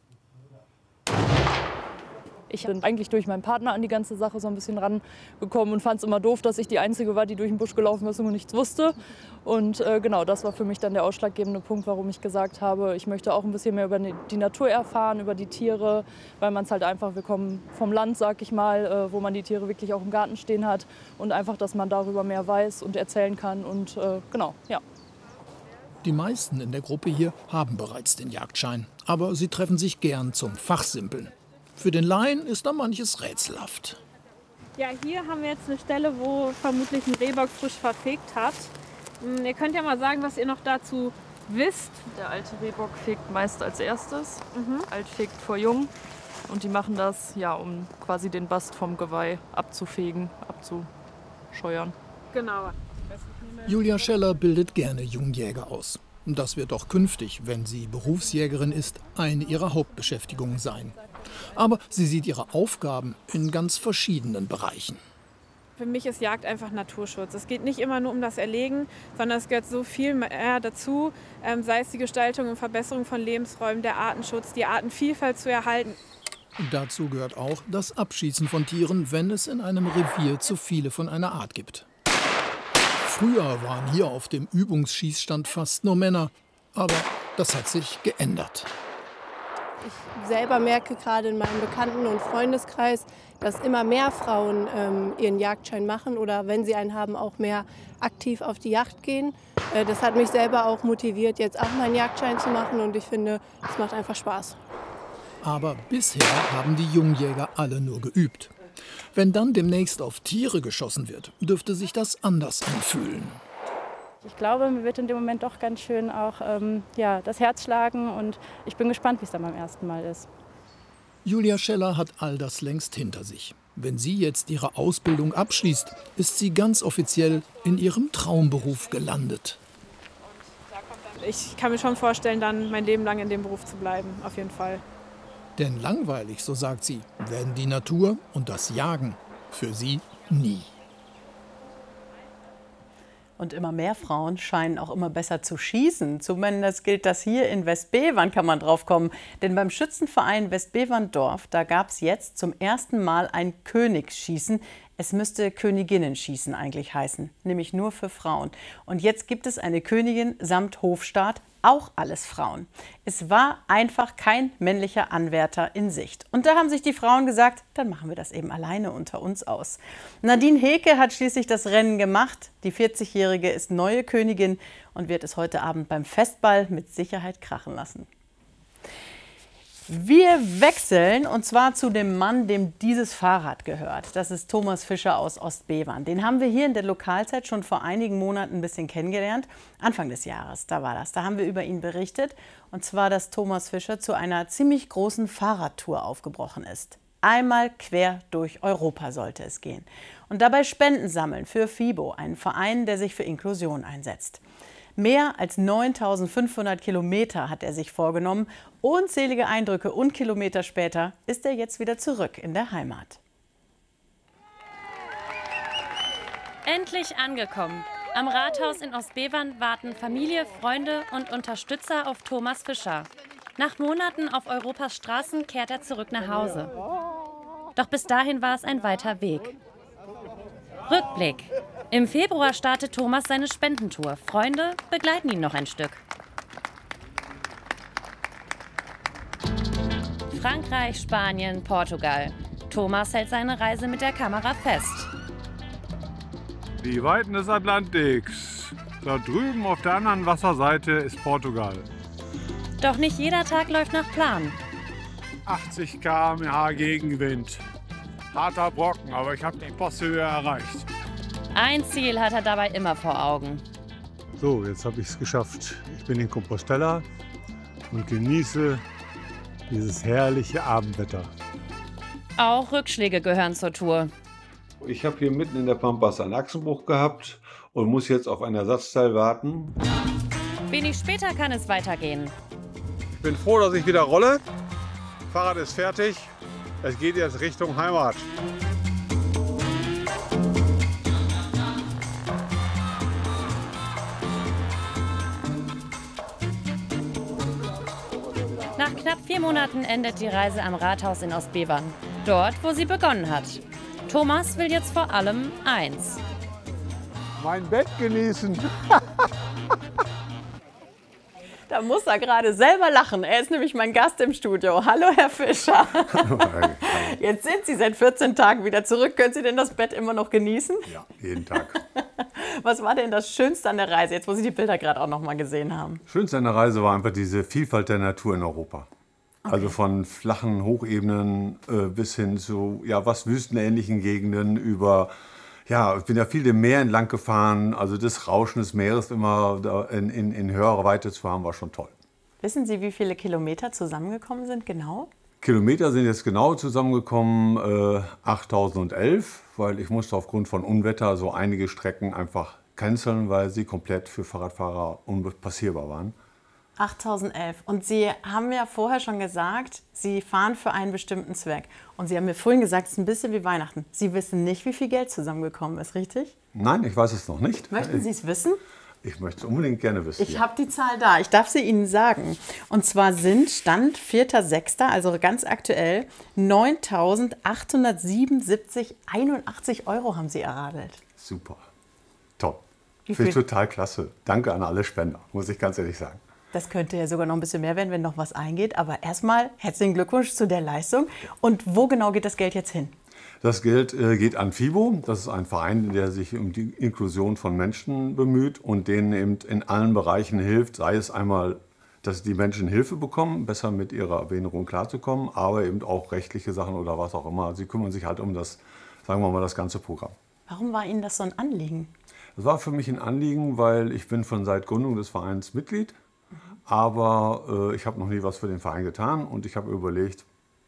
Ich bin eigentlich durch meinen Partner an die ganze Sache so ein bisschen rangekommen und fand es immer doof, dass ich die Einzige war, die durch den Busch gelaufen ist und nichts wusste. Und äh, genau, das war für mich dann der ausschlaggebende Punkt, warum ich gesagt habe, ich möchte auch ein bisschen mehr über die Natur erfahren, über die Tiere, weil man es halt einfach, wir kommen vom Land, sag ich mal, äh, wo man die Tiere wirklich auch im Garten stehen hat und einfach, dass man darüber mehr weiß und erzählen kann und äh, genau, ja. Die meisten in der Gruppe hier haben bereits den Jagdschein, aber sie treffen sich gern zum Fachsimpeln. Für den Laien ist da manches rätselhaft. Ja, hier haben wir jetzt eine Stelle, wo vermutlich ein Rehbock frisch verfegt hat. Ihr könnt ja mal sagen, was ihr noch dazu wisst. Der alte Rehbock fegt meist als erstes. Mhm. Alt fegt vor jung. Und die machen das, ja, um quasi den Bast vom Geweih abzufegen, abzuscheuern. Genau. Julia Scheller bildet gerne Jungjäger aus. Das wird auch künftig, wenn sie Berufsjägerin ist, eine ihrer Hauptbeschäftigungen sein. Aber sie sieht ihre Aufgaben in ganz verschiedenen Bereichen. Für mich ist Jagd einfach Naturschutz. Es geht nicht immer nur um das Erlegen, sondern es gehört so viel mehr dazu, ähm, sei es die Gestaltung und Verbesserung von Lebensräumen, der Artenschutz, die Artenvielfalt zu erhalten. Dazu gehört auch das Abschießen von Tieren, wenn es in einem Revier zu viele von einer Art gibt. Früher waren hier auf dem Übungsschießstand fast nur Männer, aber das hat sich geändert. Ich selber merke gerade in meinem Bekannten- und Freundeskreis, dass immer mehr Frauen ähm, ihren Jagdschein machen oder wenn sie einen haben, auch mehr aktiv auf die Jagd gehen. Äh, das hat mich selber auch motiviert, jetzt auch meinen Jagdschein zu machen und ich finde, es macht einfach Spaß. Aber bisher haben die Jungjäger alle nur geübt. Wenn dann demnächst auf Tiere geschossen wird, dürfte sich das anders anfühlen. Ich glaube, mir wird in dem Moment doch ganz schön auch ähm, ja, das Herz schlagen und ich bin gespannt, wie es dann beim ersten Mal ist. Julia Scheller hat all das längst hinter sich. Wenn sie jetzt ihre Ausbildung abschließt, ist sie ganz offiziell in ihrem Traumberuf gelandet. Ich kann mir schon vorstellen, dann mein Leben lang in dem Beruf zu bleiben, auf jeden Fall. Denn langweilig, so sagt sie, werden die Natur und das Jagen für sie nie. Und immer mehr Frauen scheinen auch immer besser zu schießen. Zumindest gilt das hier in Westbevern, kann man drauf kommen. Denn beim Schützenverein Westbeverndorf, da gab es jetzt zum ersten Mal ein Königsschießen. Es müsste Königinnenschießen eigentlich heißen, nämlich nur für Frauen. Und jetzt gibt es eine Königin samt Hofstaat, auch alles Frauen. Es war einfach kein männlicher Anwärter in Sicht. Und da haben sich die Frauen gesagt, dann machen wir das eben alleine unter uns aus. Nadine Heke hat schließlich das Rennen gemacht. Die vierzigjährige ist neue Königin und wird es heute Abend beim Festball mit Sicherheit krachen lassen. Wir wechseln und zwar zu dem Mann, dem dieses Fahrrad gehört. Das ist Thomas Fischer aus Ostbevern. Den haben wir hier in der Lokalzeit schon vor einigen Monaten ein bisschen kennengelernt. Anfang des Jahres, da war das. Da haben wir über ihn berichtet. Und zwar, dass Thomas Fischer zu einer ziemlich großen Fahrradtour aufgebrochen ist. Einmal quer durch Europa sollte es gehen. Und dabei Spenden sammeln für FIBO, einen Verein, der sich für Inklusion einsetzt. Mehr als neuntausendfünfhundert Kilometer hat er sich vorgenommen. Unzählige Eindrücke und Kilometer später ist er jetzt wieder zurück in der Heimat. Endlich angekommen. Am Rathaus in Ostbevern warten Familie, Freunde und Unterstützer auf Thomas Fischer. Nach Monaten auf Europas Straßen kehrt er zurück nach Hause. Doch bis dahin war es ein weiter Weg. Rückblick. Im Februar startet Thomas seine Spendentour. Freunde begleiten ihn noch ein Stück. Frankreich, Spanien, Portugal. Thomas hält seine Reise mit der Kamera fest. Die Weiten des Atlantiks. Da drüben auf der anderen Wasserseite ist Portugal. Doch nicht jeder Tag läuft nach Plan. achtzig Kilometer pro Stunde Gegenwind. Harter Brocken, aber ich habe die Posthöhe erreicht. Ein Ziel hat er dabei immer vor Augen. So, jetzt habe ich es geschafft. Ich bin in Compostela und genieße dieses herrliche Abendwetter. Auch Rückschläge gehören zur Tour. Ich habe hier mitten in der Pampas einen Achsenbruch gehabt und muss jetzt auf ein Ersatzteil warten. Wenig später kann es weitergehen. Ich bin froh, dass ich wieder rolle. Fahrrad ist fertig. Es geht jetzt Richtung Heimat. Nach knapp vier Monaten endet die Reise am Rathaus in Ostbevern. Dort, wo sie begonnen hat. Thomas will jetzt vor allem eins. Mein Bett genießen. Da muss er gerade selber lachen. Er ist nämlich mein Gast im Studio. Hallo, Herr Fischer. Jetzt sind Sie seit vierzehn Tagen wieder zurück. Können Sie denn das Bett immer noch genießen? Ja, jeden Tag. Was war denn das Schönste an der Reise, jetzt wo Sie die Bilder gerade auch noch mal gesehen haben? Schönste an der Reise war einfach diese Vielfalt der Natur in Europa. Okay. Also von flachen Hochebenen äh, bis hin zu ja, was wüstenähnlichen Gegenden über... Ja, ich bin ja viel dem Meer entlang gefahren. Also das Rauschen des Meeres immer in, in, in höherer Weite zu haben, war schon toll. Wissen Sie, wie viele Kilometer zusammengekommen sind genau? Kilometer sind jetzt genau zusammengekommen äh, achttausendelf, weil ich musste aufgrund von Unwetter so einige Strecken einfach canceln, weil sie komplett für Fahrradfahrer unpassierbar waren. achttausendelf. Und Sie haben ja vorher schon gesagt, Sie fahren für einen bestimmten Zweck. Und Sie haben mir vorhin gesagt, es ist ein bisschen wie Weihnachten. Sie wissen nicht, wie viel Geld zusammengekommen ist, richtig? Nein, ich weiß es noch nicht. Möchten Sie es wissen? Ich möchte es unbedingt gerne wissen. Ich ja. habe die Zahl da. Ich darf sie Ihnen sagen. Und zwar sind Stand vierter sechster, also ganz aktuell, neuntausendachthundertsiebenundsiebzig Komma einundachtzig Euro haben Sie erradelt. Super. Top. Finde ich total klasse. Danke an alle Spender, muss ich ganz ehrlich sagen. Das könnte ja sogar noch ein bisschen mehr werden, wenn noch was eingeht. Aber erstmal herzlichen Glückwunsch zu der Leistung. Und wo genau geht das Geld jetzt hin? Das Geld äh, geht an FIBO. Das ist ein Verein, der sich um die Inklusion von Menschen bemüht und denen eben in allen Bereichen hilft. Sei es einmal, dass die Menschen Hilfe bekommen, besser mit ihrer Behinderung klarzukommen, aber eben auch rechtliche Sachen oder was auch immer. Sie kümmern sich halt um das, sagen wir mal, das ganze Programm. Warum war Ihnen das so ein Anliegen? Das war für mich ein Anliegen, weil ich bin von seit Gründung des Vereins Mitglied. Aber äh, ich habe noch nie was für den Verein getan und ich habe überlegt,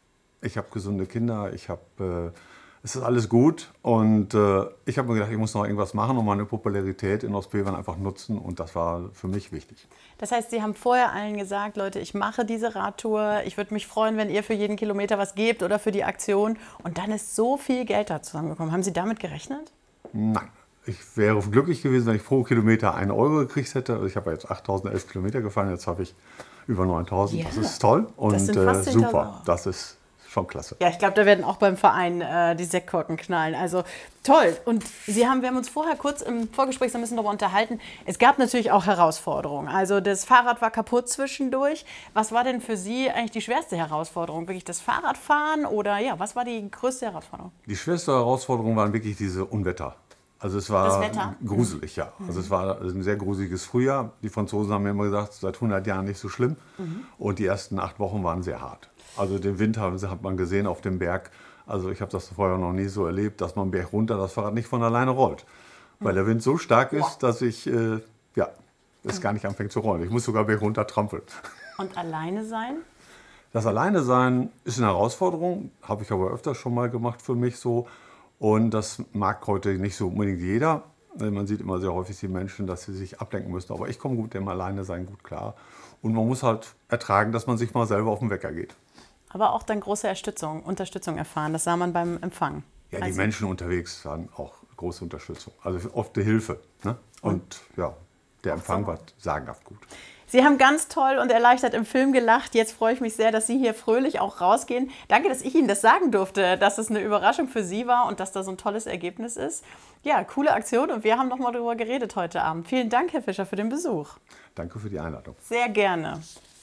ich habe gesunde Kinder, ich habe, äh, es ist alles gut. Und äh, ich habe mir gedacht, ich muss noch irgendwas machen und meine Popularität in Ostbevern einfach nutzen. Und das war für mich wichtig. Das heißt, Sie haben vorher allen gesagt, Leute, ich mache diese Radtour. Ich würde mich freuen, wenn ihr für jeden Kilometer was gebt oder für die Aktion. Und dann ist so viel Geld da zusammengekommen. Haben Sie damit gerechnet? Nein. Ich wäre glücklich gewesen, wenn ich pro Kilometer einen Euro gekriegt hätte. Ich habe jetzt achttausendelf Kilometer gefahren, jetzt habe ich über neuntausend. Ja, das ist toll und das sind fast äh, super. Das ist schon klasse. Ja, ich glaube, da werden auch beim Verein äh, die Sektkorken knallen. Also toll. Und Sie haben, wir haben uns vorher kurz im Vorgespräch so ein bisschen darüber unterhalten. Es gab natürlich auch Herausforderungen. Also das Fahrrad war kaputt zwischendurch. Was war denn für Sie eigentlich die schwerste Herausforderung? Wirklich das Fahrradfahren oder ja, was war die größte Herausforderung? Die schwerste Herausforderung waren wirklich diese Unwetter. Also es war gruselig, ja. Also es war ein sehr gruseliges Frühjahr. Die Franzosen haben mir immer gesagt, seit hundert Jahren nicht so schlimm. Mhm. Und die ersten acht Wochen waren sehr hart. Also den Winter hat man gesehen auf dem Berg. Also ich habe das vorher noch nie so erlebt, dass man Berg runter das Fahrrad nicht von alleine rollt. Weil der Wind so stark ist, dass ich, äh, ja, es gar nicht anfängt zu rollen. Ich muss sogar Berg runter trampeln. Und alleine sein? Das Alleine sein ist eine Herausforderung. Habe ich aber öfter schon mal gemacht für mich so. Und das mag heute nicht so unbedingt jeder. Man sieht immer sehr häufig die Menschen, dass sie sich ablenken müssen. Aber ich komme gut dem Alleine-Sein gut klar. Und man muss halt ertragen, dass man sich mal selber auf den Wecker geht. Aber auch dann große Unterstützung, Unterstützung erfahren. Das sah man beim Empfang. Ja, die also Menschen unterwegs waren auch große Unterstützung. Also oft die Hilfe. Ne? Und ja, der Empfang war sagenhaft gut. Sie haben ganz toll und erleichtert im Film gelacht. Jetzt freue ich mich sehr, dass Sie hier fröhlich auch rausgehen. Danke, dass ich Ihnen das sagen durfte, dass es eine Überraschung für Sie war und dass da so ein tolles Ergebnis ist. Ja, coole Aktion und wir haben noch mal darüber geredet heute Abend. Vielen Dank, Herr Fischer, für den Besuch. Danke für die Einladung. Sehr gerne.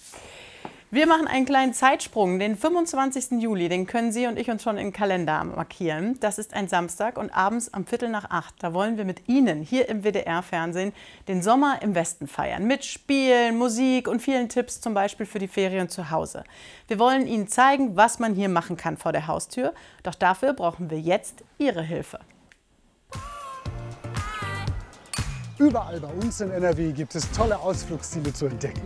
Wir machen einen kleinen Zeitsprung. Den fünfundzwanzigsten Juli, den können Sie und ich uns schon im Kalender markieren. Das ist ein Samstag und abends um Viertel nach acht. Da wollen wir mit Ihnen hier im W D R-Fernsehen den Sommer im Westen feiern. Mit Spielen, Musik und vielen Tipps, zum Beispiel für die Ferien zu Hause. Wir wollen Ihnen zeigen, was man hier machen kann vor der Haustür. Doch dafür brauchen wir jetzt Ihre Hilfe. Überall bei uns in N R W gibt es tolle Ausflugsziele zu entdecken.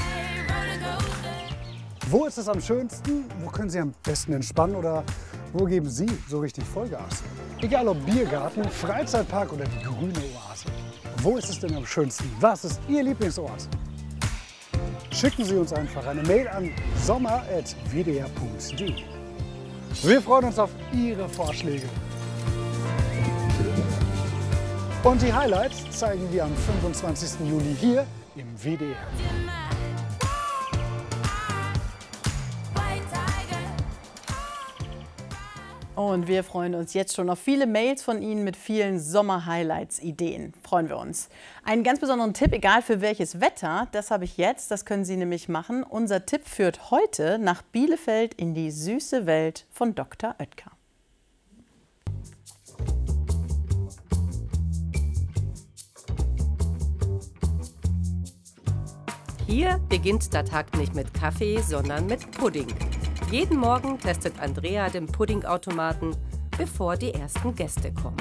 Wo ist es am schönsten? Wo können Sie am besten entspannen? Oder wo geben Sie so richtig Vollgas? Egal ob Biergarten, Freizeitpark oder die grüne Oase. Wo ist es denn am schönsten? Was ist Ihr Lieblingsort? Schicken Sie uns einfach eine Mail an sommer at w d r punkt d e. Wir freuen uns auf Ihre Vorschläge. Und die Highlights zeigen wir am fünfundzwanzigsten Juli hier im W D R. Und wir freuen uns jetzt schon auf viele Mails von Ihnen mit vielen Sommer-Highlights-Ideen. Freuen wir uns. Einen ganz besonderen Tipp, egal für welches Wetter, das habe ich jetzt, das können Sie nämlich machen. Unser Tipp führt heute nach Bielefeld in die süße Welt von Doktor Oetker. Hier beginnt der Tag nicht mit Kaffee, sondern mit Pudding. Jeden Morgen testet Andrea den Puddingautomaten, bevor die ersten Gäste kommen.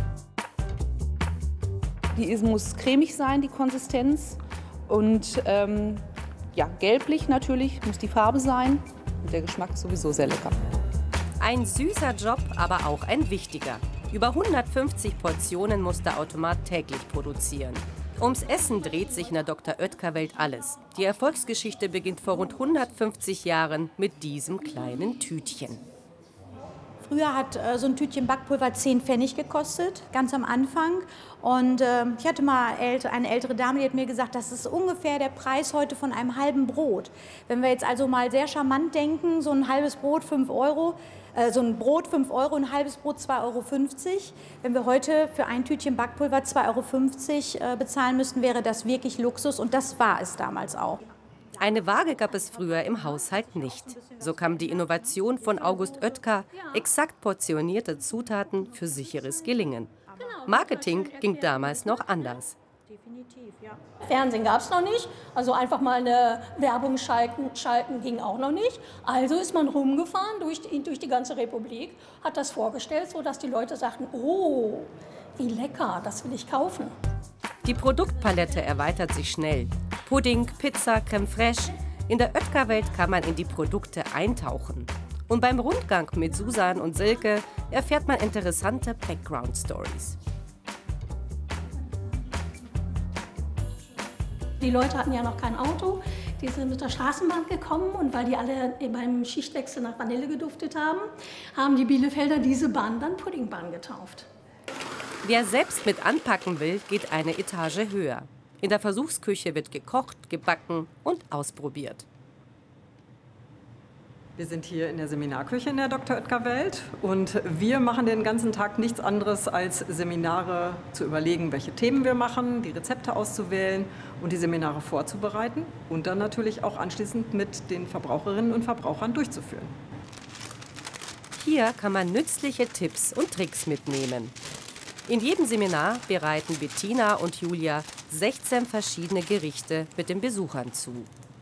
Die muss cremig sein, die Konsistenz. Und ähm, ja, gelblich natürlich, muss die Farbe sein. Und der Geschmack ist sowieso sehr lecker. Ein süßer Job, aber auch ein wichtiger. Über hundertfünfzig Portionen muss der Automat täglich produzieren. Ums Essen dreht sich in der Doktor Oetker-Welt alles. Die Erfolgsgeschichte beginnt vor rund hundertfünfzig Jahren mit diesem kleinen Tütchen. Früher hat äh, so ein Tütchen Backpulver zehn Pfennig gekostet, ganz am Anfang. Und äh, ich hatte mal älte, eine ältere Dame, die hat mir gesagt, das ist ungefähr der Preis heute von einem halben Brot. Wenn wir jetzt also mal sehr charmant denken, so ein halbes Brot fünf Euro, äh, so ein Brot fünf Euro, ein halbes Brot zwei Euro fünfzig. Wenn wir heute für ein Tütchen Backpulver zwei Euro fünfzig äh, bezahlen müssten, wäre das wirklich Luxus und das war es damals auch. Eine Waage gab es früher im Haushalt nicht. So kam die Innovation von August Oetker, exakt portionierte Zutaten für sicheres Gelingen. Marketing ging damals noch anders. Fernsehen gab es noch nicht, also einfach mal eine Werbung schalten, schalten ging auch noch nicht. Also ist man rumgefahren durch die, durch die ganze Republik, hat das vorgestellt, sodass die Leute sagten, oh, wie lecker, das will ich kaufen. Die Produktpalette erweitert sich schnell. Pudding, Pizza, Crème fraîche. In der Oetker-Welt kann man in die Produkte eintauchen. Und beim Rundgang mit Susan und Silke erfährt man interessante Background-Stories. Die Leute hatten ja noch kein Auto, die sind mit der Straßenbahn gekommen und weil die alle beim Schichtwechsel nach Vanille geduftet haben, haben die Bielefelder diese Bahn dann Puddingbahn getauft. Wer selbst mit anpacken will, geht eine Etage höher. In der Versuchsküche wird gekocht, gebacken und ausprobiert. Wir sind hier in der Seminarküche in der Doktor Oetker Welt und wir machen den ganzen Tag nichts anderes als Seminare zu überlegen, welche Themen wir machen, die Rezepte auszuwählen und die Seminare vorzubereiten und dann natürlich auch anschließend mit den Verbraucherinnen und Verbrauchern durchzuführen. Hier kann man nützliche Tipps und Tricks mitnehmen. In jedem Seminar bereiten Bettina und Julia sechzehn verschiedene Gerichte mit den Besuchern zu.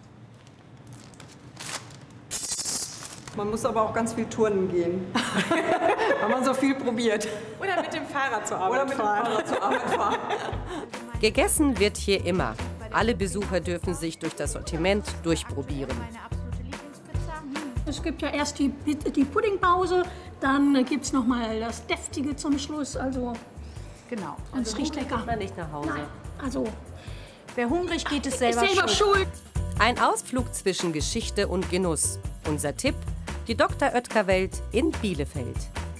Man muss aber auch ganz viel turnen gehen, weil man so viel probiert. Oder mit dem Fahrrad zur Arbeit Oder mit dem Fahrrad zur Arbeit fahren. Gegessen wird hier immer. Alle Besucher dürfen sich durch das Sortiment durchprobieren. Es gibt ja erst die, die Puddingpause, dann gibt es noch mal das Deftige zum Schluss. Also genau. Und es riecht lecker. Man nicht nach Hause. Nein, also wer hungrig geht, ist selber, ist selber schuld. schuld. Ein Ausflug zwischen Geschichte und Genuss. Unser Tipp: die Doktor Oetker Welt in Bielefeld.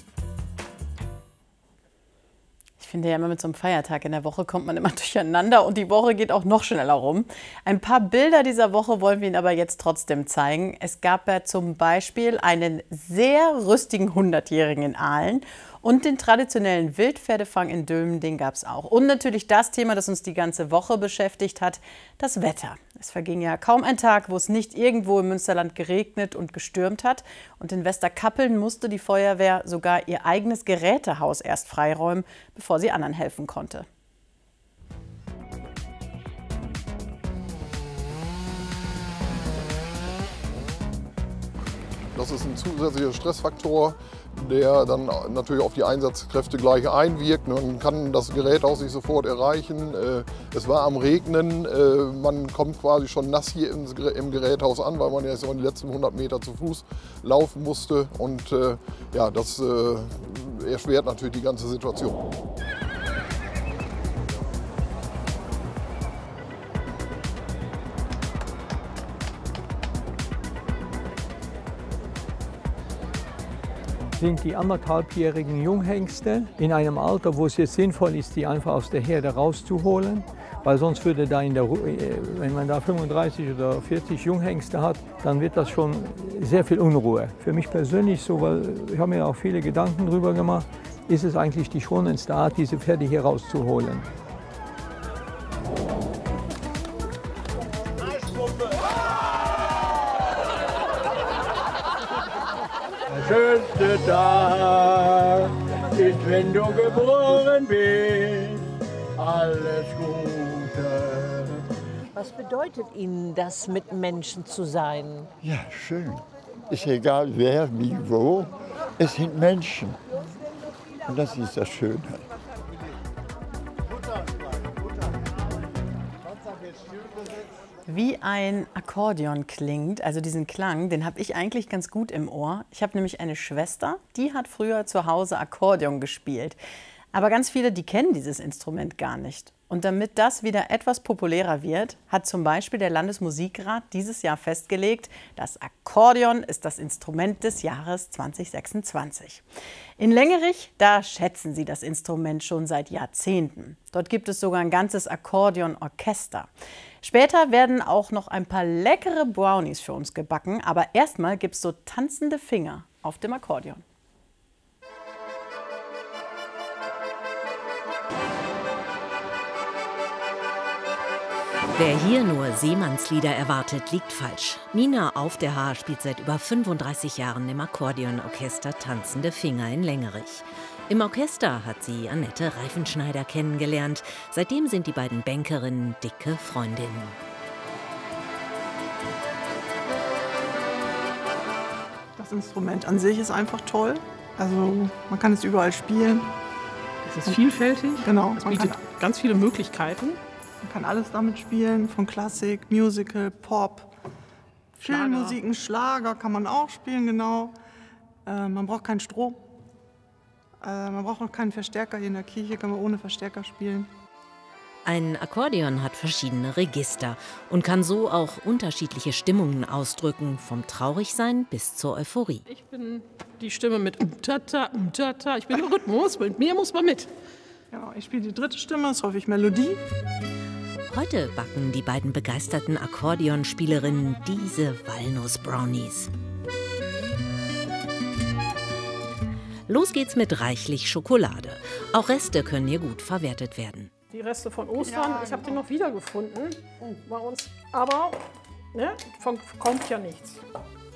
Ich finde ja immer, mit so einem Feiertag in der Woche kommt man immer durcheinander und die Woche geht auch noch schneller rum. Ein paar Bilder dieser Woche wollen wir Ihnen aber jetzt trotzdem zeigen. Es gab ja zum Beispiel einen sehr rüstigen hundertjährigen in Aalen und den traditionellen Wildpferdefang in Dülmen, den gab es auch. Und natürlich das Thema, das uns die ganze Woche beschäftigt hat, das Wetter. Es verging ja kaum ein Tag, wo es nicht irgendwo im Münsterland geregnet und gestürmt hat. Und in Westerkappeln musste die Feuerwehr sogar ihr eigenes Gerätehaus erst freiräumen, bevor sie anderen helfen konnte. Das ist ein zusätzlicher Stressfaktor, der dann natürlich auf die Einsatzkräfte gleich einwirkt. Man kann das Gerätehaus nicht sofort erreichen. Es war am Regnen, man kommt quasi schon nass hier im Gerätehaus an, weil man jetzt die letzten hundert Meter zu Fuß laufen musste. Und ja, das erschwert natürlich die ganze Situation. Sind die anderthalbjährigen Junghengste in einem Alter, wo es jetzt sinnvoll ist, die einfach aus der Herde rauszuholen, weil sonst würde da in der, wenn man da fünfunddreißig oder vierzig Junghengste hat, dann wird das schon sehr viel Unruhe. Für mich persönlich so, weil ich habe mir auch viele Gedanken darüber gemacht, ist es eigentlich die schonendste Art, diese Pferde hier rauszuholen. Der schönste Tag ist, wenn du geboren bist. Alles Gute. Was bedeutet Ihnen das, mit Menschen zu sein? Ja, schön. Ist egal wer, wie, wo. Es sind Menschen. Und das ist das Schöne. Wie ein Akkordeon klingt, also diesen Klang, den habe ich eigentlich ganz gut im Ohr. Ich habe nämlich eine Schwester, die hat früher zu Hause Akkordeon gespielt. Aber ganz viele, die kennen dieses Instrument gar nicht. Und damit das wieder etwas populärer wird, hat zum Beispiel der Landesmusikrat dieses Jahr festgelegt, das Akkordeon ist das Instrument des Jahres zweitausendsechsundzwanzig. In Lengerich, da schätzen sie das Instrument schon seit Jahrzehnten. Dort gibt es sogar ein ganzes Akkordeonorchester. Später werden auch noch ein paar leckere Brownies für uns gebacken, aber erstmal gibt es so tanzende Finger auf dem Akkordeon. Wer hier nur Seemannslieder erwartet, liegt falsch. Nina Auf der Haar spielt seit über fünfunddreißig Jahren im Akkordeonorchester Tanzende Finger in Lengerich. Im Orchester hat sie Annette Reifenschneider kennengelernt. Seitdem sind die beiden Bankerinnen dicke Freundinnen. Das Instrument an sich ist einfach toll. Also man kann es überall spielen. Es ist vielfältig. Genau. Es bietet ganz viele Möglichkeiten. Man kann alles damit spielen, von Klassik, Musical, Pop, Filmmusiken, Schlager kann man auch spielen, genau. Äh, man braucht keinen Strom. Äh, man braucht auch keinen Verstärker. Hier in der Kirche kann man ohne Verstärker spielen. Ein Akkordeon hat verschiedene Register und kann so auch unterschiedliche Stimmungen ausdrücken, vom Traurigsein bis zur Euphorie. Ich bin die Stimme mit Umtata, Umtata. Ich bin im Rhythmus, mit mir muss man mit. Ja, ich spiele die dritte Stimme, ist häufig Melodie. Heute backen die beiden begeisterten Akkordeonspielerinnen diese Walnuss-Brownies. Los geht's mit reichlich Schokolade. Auch Reste können hier gut verwertet werden. Die Reste von Ostern, ich habe die noch wiedergefunden bei uns. Aber ne, von, kommt ja nichts.